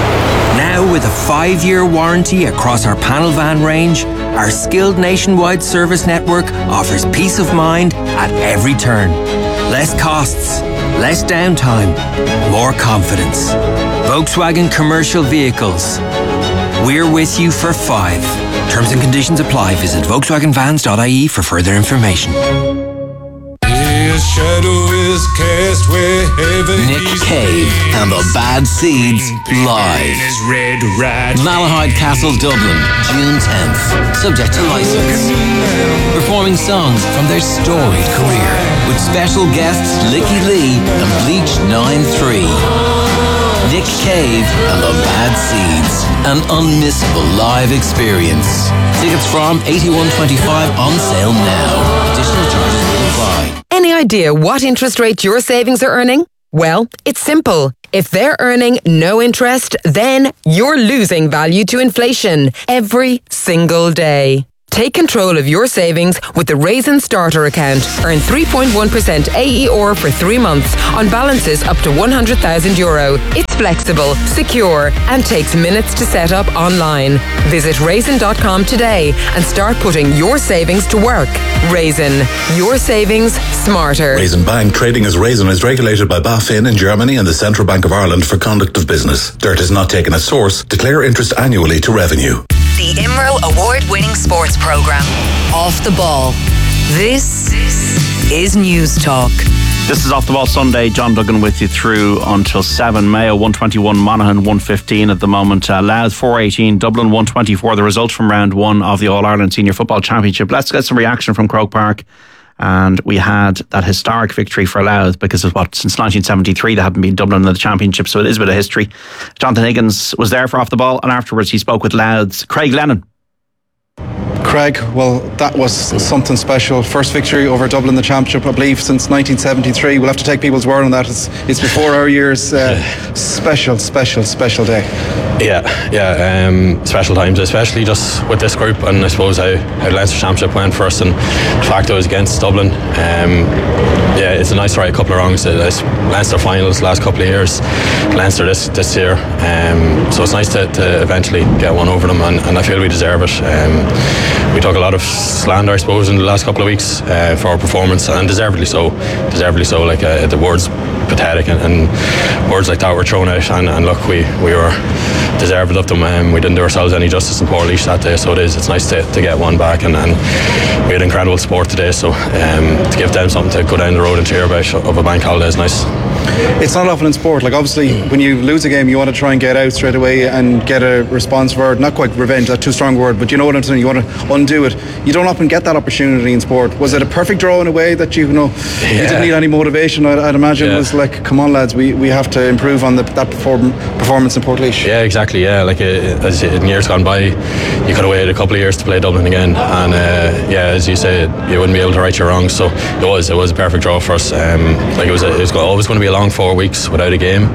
Now with a five-year warranty across our panel van range, our skilled nationwide service network offers peace of mind at every turn. Less costs, less downtime, more confidence. Volkswagen Commercial Vehicles. We're with you for five. Terms and conditions apply. Visit volkswagen vans dot i e for further information. His shadow is cast wherever Nick Cave and the Bad Seeds live. Malahide Castle, Dublin, June tenth. Subject to license. Performing songs from their storied career with special guests Licky Lee and Bleach nine three. Nick Cave and the Bad Seeds. An unmissable live experience. Tickets from eighty-one twenty-five on sale now. Additional charges will apply. Any idea what interest rate your savings are earning? Well, it's simple. If they're earning no interest, then you're losing value to inflation every single day. Take control of your savings with the Raisin Starter account. Earn three point one percent A E R for three months on balances up to one hundred thousand euro. It's flexible, secure, and takes minutes to set up online. Visit raisin dot com today and start putting your savings to work. Raisin, your savings smarter. Raisin Bank, trading as Raisin, is regulated by BaFin in Germany and the Central Bank of Ireland for conduct of business. Dirt is not taken as source. Declare interest annually to revenue. The I M R O award-winning sports programme, Off the Ball. This is News Talk. This is Off the Ball Sunday. John Duggan with you through until seven. Mayo one twenty-one, Monaghan one fifteen at the moment. Uh, Louth four eighteen, Dublin one twenty-four. The result from round one of the All-Ireland Senior Football Championship. Let's get some reaction from Croke Park. And we had that historic victory for Louth because of what, since nineteen seventy-three they haven't been Dublin in the championship, so it is a bit of history. Jonathan Higgins was there for Off the Ball, and afterwards he spoke with Louth's Craig Lennon. Craig, well, that was something special. First victory over Dublin in the championship, I believe, since nineteen seventy-three. We'll have to take people's word on that. It's, it's before our years. Uh, special, special, special day. Yeah, yeah, um, special times, especially just with this group, and I suppose how, how the Leinster Championship went for us, and the fact it was against Dublin. Um, yeah, it's a nice right, a couple of wrongs. It's Leinster finals last couple of years, Leinster this this year. Um, so it's nice to, to eventually get one over them, and, and I feel we deserve it. Um, we took a lot of slander, I suppose, in the last couple of weeks uh, for our performance, and deservedly so. Deservedly so. Like uh, the words pathetic and, and words like that were thrown out, and, and look, we we were deserved of them. Um, we didn't do ourselves any justice in Portlaoise that day, so it is. It's nice to, to get one back, and, and we had incredible support today. So um, to give them something to go down the road and cheer about of a bank holiday is nice. It's not often in sport. Like obviously, when you lose a game, you want to try and get out straight away and get a response for it. Not quite revenge, that's too strong a word, but you know what I'm saying. You want to undo it. You don't often get that opportunity in sport. Was it a perfect draw in a way that you, you know yeah. you didn't need any motivation? I'd, I'd imagine yeah. it was like, come on lads, we, we have to improve on the, that perform, performance in Portlaoise. Yeah, exactly. Yeah, like uh, as in years gone by, you could have waited a couple of years to play Dublin again, and uh, yeah, as you say, you wouldn't be able to right your wrongs. So it was it was a perfect draw for us. Um, like it was a, it was always going to be a long four weeks without a game,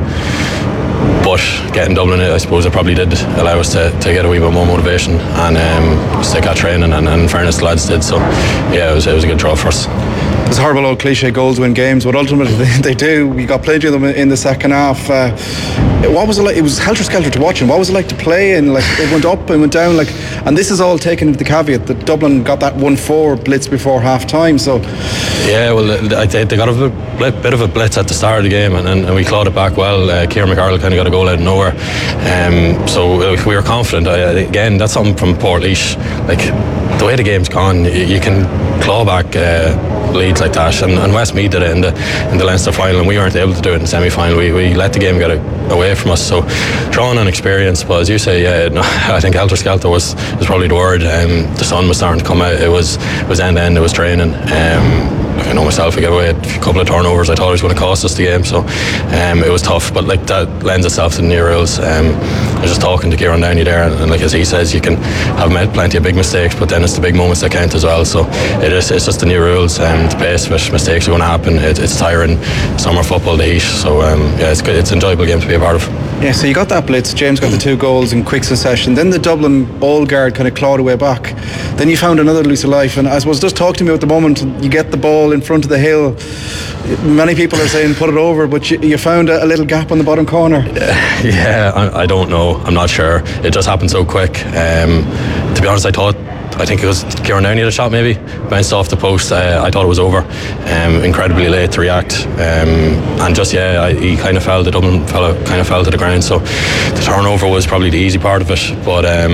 but getting Dublin, I suppose it probably did allow us to, to get a wee bit more motivation and um, stick at training, and, and in fairness the lads did. So yeah, it was, it was a good draw for us. There's horrible old cliche, goals win games, but ultimately they, they do. We got plenty of them in the second half. Uh, what was it like? It was helter-skelter to watch, and what was it like to play? And like it went up and went down. Like, and this is all taken into the caveat that Dublin got that one four blitz before half time. So yeah, well, they, they got a bit, bit of a blitz at the start of the game, and, and, and we clawed it back well. Uh, Kieran McArdle kind of got a goal out of nowhere, um, so we were confident. I, again, that's something from Portlaoise. Like the way the game's gone, you, you can claw back uh, leads like that, and, and Westmeath did it in the in the Leinster final, and we weren't able to do it in the semi-final. We, we let the game get a, away from us. So drawing on experience, but as you say, yeah, no, I think helter skelter was was probably the word. Um, the sun was starting to come out. It was it was end to end. It was training. Um, I know myself, we gave away a couple of turnovers. I thought it was going to cost us the game, so um, it was tough. But like that lends itself to the new rules. Um, I was just talking to Kieran Downey there, and, and like as he says, you can have made plenty of big mistakes, but then it's the big moments that count as well. So it is. It's just the new rules, and um, the pace of it. Mistakes are going to happen. It, it's tiring. Summer football, the heat. So um, yeah, it's good. It's an enjoyable game to be a part of. Yeah, so you got that blitz. James got the two goals in quick succession. Then the Dublin Old Guard kind of clawed away back. Then you found another lease of life. And I suppose just talk to me at the moment. You get the ball in front of the hill. Many people are saying put it over, but you, you found a, a little gap on the bottom corner. Uh, yeah, I, I don't know. I'm not sure. It just happened so quick. Um, to be honest, I thought. I think it was Kieran Downey had a shot, maybe bounced off the post. uh, I thought it was over. Um, incredibly late to react, um, and just yeah I, he kind of fell the Dublin fella kind of fell to the ground, so the turnover was probably the easy part of it, but um,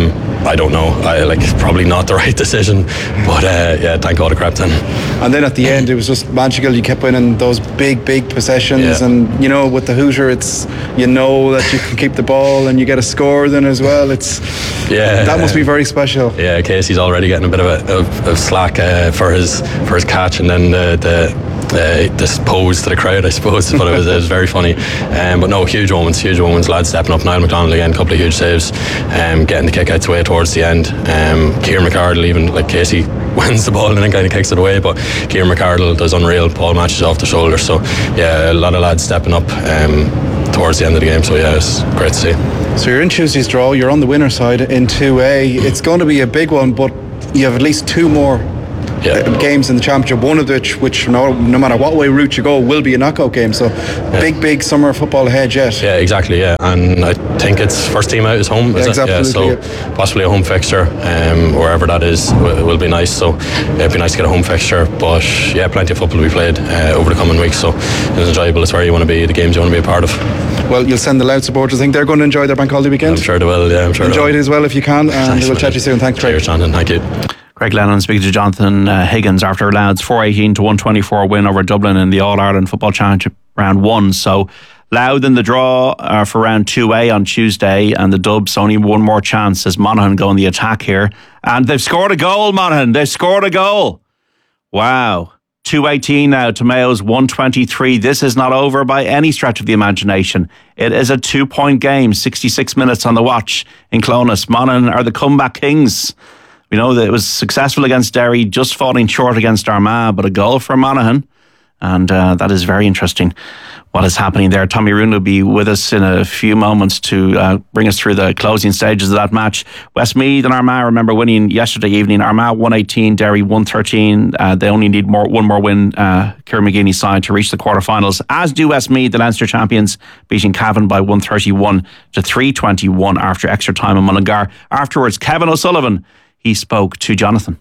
I don't know. I like probably not the right decision, but uh, yeah, thank God it crept in. And then at the end, it was just magical. You kept winning those big, big possessions, Yeah. and you know, with the Hooter, it's you know that you can keep the ball and you get a score then as well. It's Yeah, that must be very special. Yeah, Casey's already getting a bit of a of, of slack uh, for his for his catch, and then uh, the. Uh, this pose to the crowd, I suppose, but it was, it was very funny. Um, but no, huge moments, huge moments. Lads stepping up. Niall McDonald again, a couple of huge saves, um, getting the kick outs away towards the end. Um, Kieran McArdle, even like Casey wins the ball and then kind of kicks it away, but Kieran McArdle does unreal. Paul matches off the shoulder. So yeah, a lot of lads stepping up um, towards the end of the game. So yeah, it's great to see. So you're in Tuesday's draw. You're on the winner side in two A. It's going to be a big one, but you have at least two more. Yeah. Games in the championship, one of which, which no, no matter what way route you go, will be a knockout game. So, yeah. big, big summer football ahead yet. Yeah, exactly. Yeah, and I think it's first team out is home. Is yeah, it? exactly. Yeah, so yeah. possibly a home fixture, um, wherever that is, will, will be nice. So it'd be nice to get a home fixture. But yeah, plenty of football to be played uh, over the coming weeks. So it's enjoyable. It's where you want to be. The games you want to be a part of. Well, you'll send the Loud supporters. I think they're going to enjoy their bank holiday weekend. I'm sure they will. Yeah, I'm sure. Enjoy it as well if you can, and we'll chat to you soon. Thanks, Craig. Cheers, Jonathan. Thank you. Craig Lennon speaking to Jonathan uh, Higgins after Louth's four eighteen to one twenty-four win over Dublin in the All-Ireland Football Championship round one. So Louth in the draw uh, for round two A on Tuesday, and the Dubs only one more chance as Monaghan go on the attack here. And they've scored a goal, Monaghan. They've scored a goal. Wow. two eighteen now to Mayo's one twenty-three. This is not over by any stretch of the imagination. It is a two-point game, sixty-six minutes on the watch in Clonus. Monaghan are the comeback kings. We know that it was successful against Derry, just falling short against Armagh, but a goal for Monaghan. And uh, that is very interesting what is happening there. Tommy Rooney will be with us in a few moments to uh, bring us through the closing stages of that match. Westmeath and Armagh, remember, winning yesterday evening. Armagh one eighteen, Derry one thirteen. Uh, they only need more one more win, uh, Kieran McGeeney's side, to reach the quarterfinals, as do Westmeath, the Leinster champions, beating Cavan by one thirty-one to three twenty-one after extra time in Mullingar. Afterwards, Kevin O'Sullivan, he spoke to Jonathan.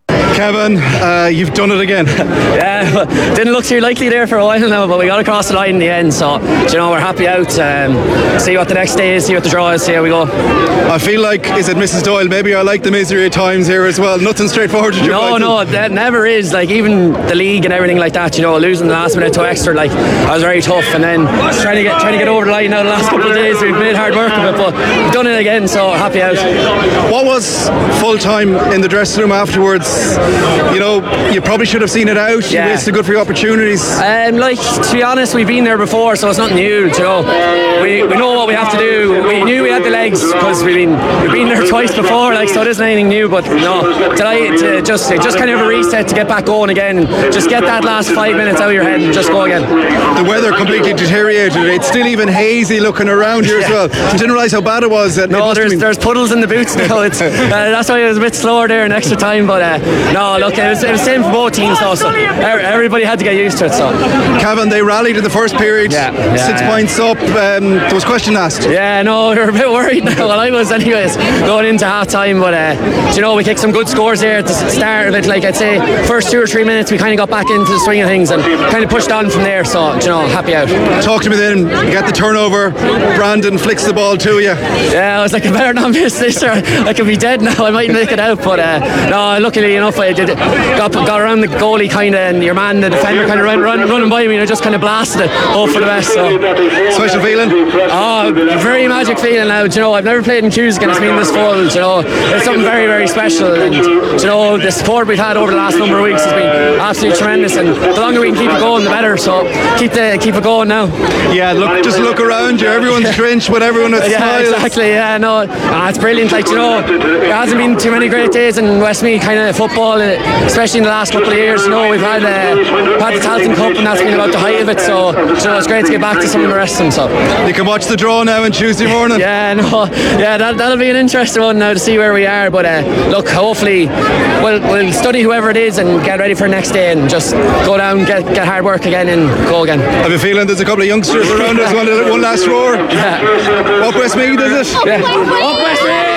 Kevin, uh, you've done it again. Yeah, didn't look too likely there for a while now, but we got across the line in the end. So, you know, we're happy out. Um, see what the next day is, see what the draw is, see how we go. I feel like, is it Missus Doyle? Maybe I like the misery at times here as well. Nothing straightforward to No, no, that never is. Like, even the league and everything like that, you know, losing the last minute to extra, like, I was very tough. And then trying to get trying to get over the line now the last couple of days, we've made hard work of it, but we've done it again, so happy out. What was full time in the dressing room afterwards? You know, you probably should have seen it out. Yeah. You wasted good for your opportunities. Um, like, to be honest, we've been there before, so it's not new. You know, we we know what we have to do. We knew we had the legs because we've been we've been there twice before. Like, so it isn't anything new. But no, delighted to just just kind of a reset to get back going again. And just get that last five minutes out of your head and just go again. The weather completely deteriorated. It's still even hazy looking around here as well. I didn't realise how bad it was. It no, there's been... there's puddles in the boots now. It's uh, that's why it was a bit slower there in extra time. But uh, no, look, it was, it was the same for both teams. So, so everybody had to get used to it. So Cavan, they rallied in the first period. Yeah, yeah, six yeah. points up. Um, there was question asked. Yeah, no, we were a bit worried now. Well, I was anyways going into half time. But uh, you know, we kicked some good scores there at the start of it. Like I'd say, first two or three minutes, we kind of got back into the swing of things and kind of pushed on from there. So you know, happy out. Talk to me then. You get the turnover. Brandon flicks the ball to you. Yeah, I was like, I better not miss this, or I could be dead now. I might make it out, but uh, no. Luckily enough, I did got got around the goalie kind of, and your man, the defender, kind of run, run, running by me, and I just kind of blasted it. Hope for the best. So special feeling. Oh, very magic feeling now. Do you know, I've never played in queues against me in this full. You know, it's something very, very special. And you know, the support we've had over the last number of weeks has been absolutely tremendous. And the longer we can keep it going, the better. So keep the keep it going now. Yeah, look, just look around you. Everyone's drenched with everyone with yeah, smiles. Exactly. Yeah, no, ah, it's brilliant. Like, you know, there hasn't been too many great days in Westmeath kind of football, especially in the last couple of years. You know, we've had uh, had the Tailteann Cup, and that's been about the height of it. So, you know, it's great to get back to some of the rest of them. So you can watch the draw now on Tuesday morning. Yeah, no, yeah, that that'll be an interesting one now to see where we are. But uh, look, hopefully, we'll we'll study whoever it is and get ready for next day and just go down, get get hard work again, and go again. I have a feeling there's a couple of youngsters around us. One, one last roar. Yeah. Up Westmeath, is it? Yeah. Up Westmeath.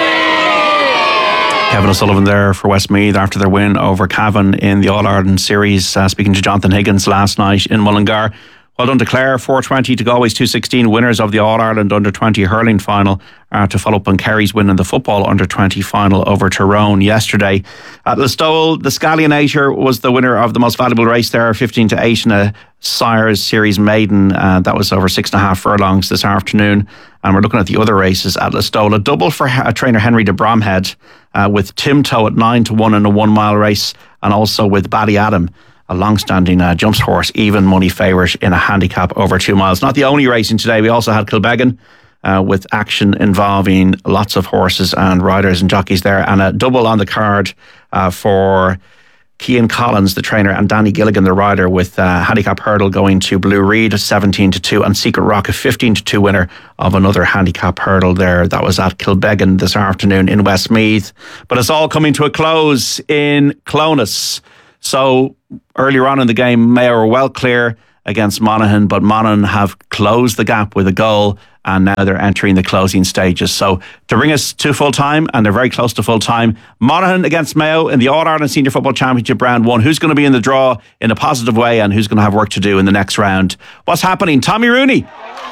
Kevin O'Sullivan there for Westmeath after their win over Cavan in the All-Ireland Series. Uh, speaking to Jonathan Higgins last night in Mullingar. Well done to Clare, four twenty to Galway's two sixteen, winners of the All-Ireland under twenty hurling final, uh, to follow up on Kerry's win in the football under twenty final over Tyrone yesterday. At Listowel, the Scallionator was the winner of the most valuable race there, fifteen to eight in a Sires Series maiden. Uh, that was over six and a half furlongs this afternoon. And we're looking at the other races at Listowel. A double for uh, trainer Henry de Bromhead, uh, with Timto at nine to one in a one mile race, and also with Baddy Adam, a long-standing uh, jumps horse, even money favourite in a handicap over two miles. Not the only racing today. We also had Kilbeggan uh, with action involving lots of horses and riders and jockeys there, and a double on the card uh, for Cian Collins, the trainer, and Danny Gilligan, the rider, with uh, handicap hurdle going to Blue Reed, seventeen to two, and Secret Rock, a fifteen to two winner of another handicap hurdle there. That was at Kilbeggan this afternoon in Westmeath. But it's all coming to a close in Clonus. So earlier on in the game, Mayo were well clear against Monaghan, but Monaghan have closed the gap with a goal, and now they're entering the closing stages. So to bring us to full time, and they're very close to full time, Monaghan against Mayo in the All-Ireland Senior Football Championship round one. Who's going to be in the draw in a positive way, and who's going to have work to do in the next round? What's happening? Tommy Rooney.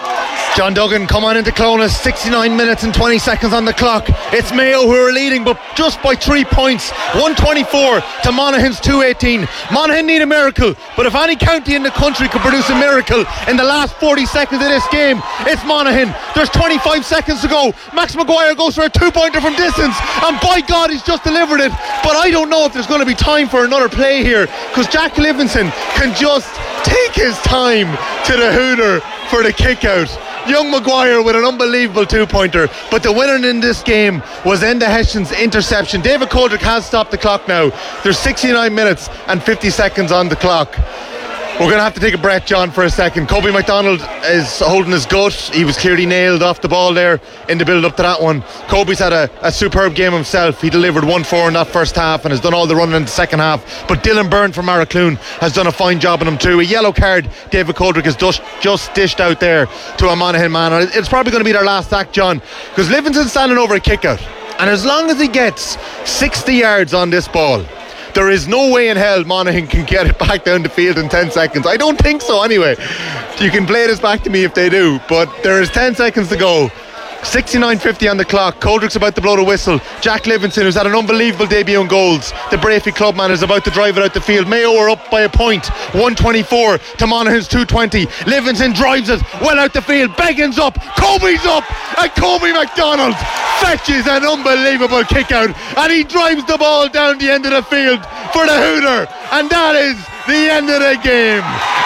John Duggan come on into Clonus, sixty-nine minutes and twenty seconds on the clock. It's Mayo who are leading, but just by three points, one twenty-four to Monaghan's two eighteen. Monaghan need a miracle, but if any county in the country could produce a miracle in the last forty seconds of this game, it's Monaghan. There's twenty-five seconds to go. Max Maguire goes for a two-pointer from distance, and by God, he's just delivered it. But I don't know if there's going to be time for another play here, because Jack Livingston can just take his time to the hooter for the kick out. Young Maguire with an unbelievable two-pointer, but the winner in this game was Enda Hession's interception. David Coldrick has stopped the clock now. There's sixty-nine minutes and fifty seconds on the clock. We're going to have to take a breath, John, for a second. Kobe MacDonald is holding his gut. He was clearly nailed off the ball there in the build-up to that one. Kobe's had a, a superb game himself. He delivered one four in that first half and has done all the running in the second half. But Dylan Byrne from Maracloon has done a fine job on him too. A yellow card David Coldrick has just, just dished out there to a Monaghan man. And it's probably going to be their last act, John, because Livingston's standing over a kick-out. And as long as he gets sixty yards on this ball, there is no way in hell Monaghan can get it back down the field in ten seconds. I don't think so anyway. You can play this back to me if they do, but there is ten seconds to go. sixty-nine fifty on the clock. Coldrick's about to blow the whistle. Jack Livingston, who's had an unbelievable debut in goals, the Brafey clubman, is about to drive it out the field. Mayo are up by a point, one twenty-four to Monaghan's two twenty. Livingston drives it well out the field. Beggin's up, Kobe's up, and Kobe MacDonald fetches an unbelievable kick out, and he drives the ball down the end of the field for the hooter, and that is the end of the game.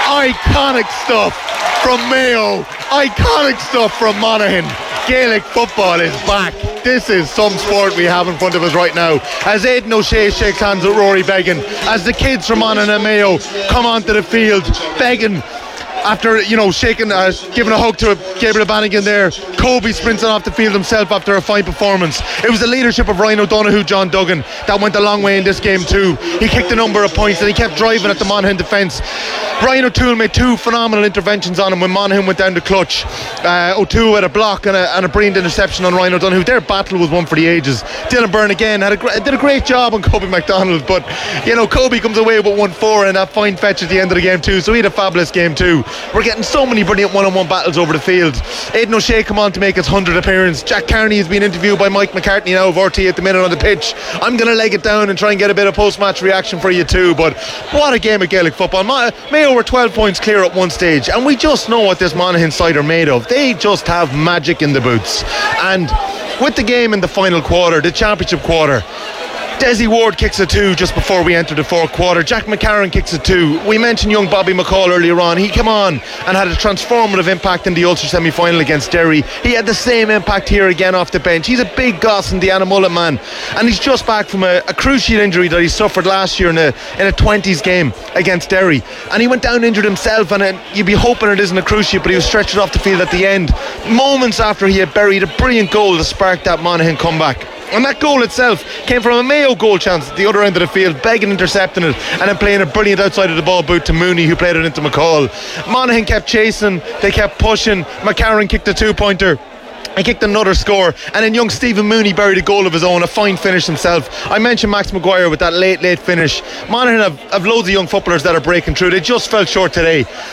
Iconic stuff from Mayo, iconic stuff from Monaghan. Gaelic football is back. This is some sport we have in front of us right now, as Aidan O'Shea shakes hands with Rory Beggan, as the kids from Monaghan and Mayo come onto the field. Beggan, after, you know, shaking, uh, giving a hug to Gabriel Bannigan there. Kobe sprinting off the field himself after a fine performance. It was the leadership of Ryan O'Donoghue, John Duggan, that went a long way in this game too. He kicked a number of points and he kept driving at the Monaghan defence. Ryan O'Toole made two phenomenal interventions on him when Monaghan went down the clutch. Uh, O'Toole had a block and a, and a brilliant interception on Ryan O'Donoghue. Their battle was one for the ages. Dylan Byrne again had a, did a great job on Kobe MacDonald, but you know, Kobe comes away with one four and that fine fetch at the end of the game too, so he had a fabulous game too. We're getting so many brilliant one-on-one battles over the field. Aidan O'Shea come on to make his hundredth appearance. Jack Carney has been interviewed by Mike McCartney now of R T at the minute on the pitch. I'm going to leg it down and try and get a bit of post-match reaction for you too, but what a game of Gaelic football. Mayo were twelve points clear at one stage, and we just know what this Monaghan side are made of. They just have magic in the boots, and with the game in the final quarter, the championship quarter, Desi Ward kicks a two just before we enter the fourth quarter. Jack McCarron kicks a two. We mentioned young Bobby McCall earlier on. He came on and had a transformative impact in the Ulster semi-final against Derry. He had the same impact here again off the bench. He's a big goss in the Anamullet man, and he's just back from a, a cruciate injury that he suffered last year in a in a twenties game against Derry, and he went down injured himself, and it, you'd be hoping it isn't a cruciate, but he was stretched off the field at the end, moments after he had buried a brilliant goal to spark that Monaghan comeback. And that goal itself came from a Mayo goal chance at the other end of the field, Beggan intercepting it and then playing a brilliant outside of the ball boot to Mooney, who played it into McCall. Monaghan kept chasing, they kept pushing. McCarron kicked a two-pointer. He kicked another score, and then young Stephen Mooney buried a goal of his own, a fine finish himself. I mentioned Max Maguire with that late, late finish. Monaghan have, have loads of young footballers that are breaking through. They just fell short today.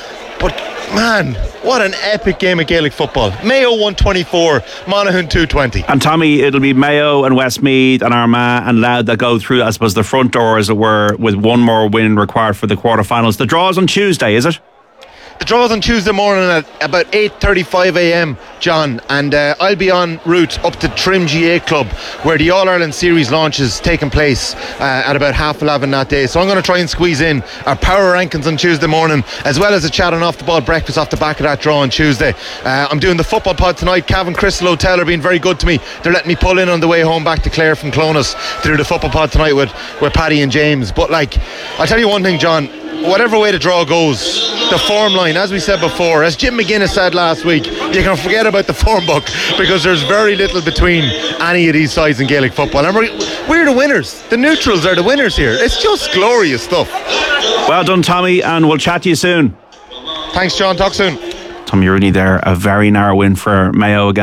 But man, what an epic game of Gaelic football. Mayo one twenty-four, Monaghan two twenty. And Tommy, it'll be Mayo and Westmeath and Armagh and Louth that go through, I suppose, the front door, as it were, with one more win required for the quarterfinals. The draw's on Tuesday, is it? The draw's on Tuesday morning at about eight thirty-five a.m, John, and uh, I'll be en route up to Trim G A Club, where the All-Ireland Series launch is taking place uh, at about half eleven that day. So I'm going to try and squeeze in our power rankings on Tuesday morning, as well as a chat and off-the-ball breakfast off the back of that draw on Tuesday. Uh, I'm doing the football pod tonight. Cavan Crystal Hotel are being very good to me. They're letting me pull in on the way home back to Clare from Clonus to do the football pod tonight with, with Paddy and James. But like, I'll tell you one thing, John, whatever way the draw goes, the form line, as we said before, as Jim McGuinness said last week, you can forget about the form book, because there's very little between any of these sides in Gaelic football, and we're, we're the winners. The neutrals are the winners here. It's just glorious stuff. Well done, Tommy, and we'll chat to you soon. Thanks, John. Talk soon. Tommy Rooney there, a very narrow win for Mayo against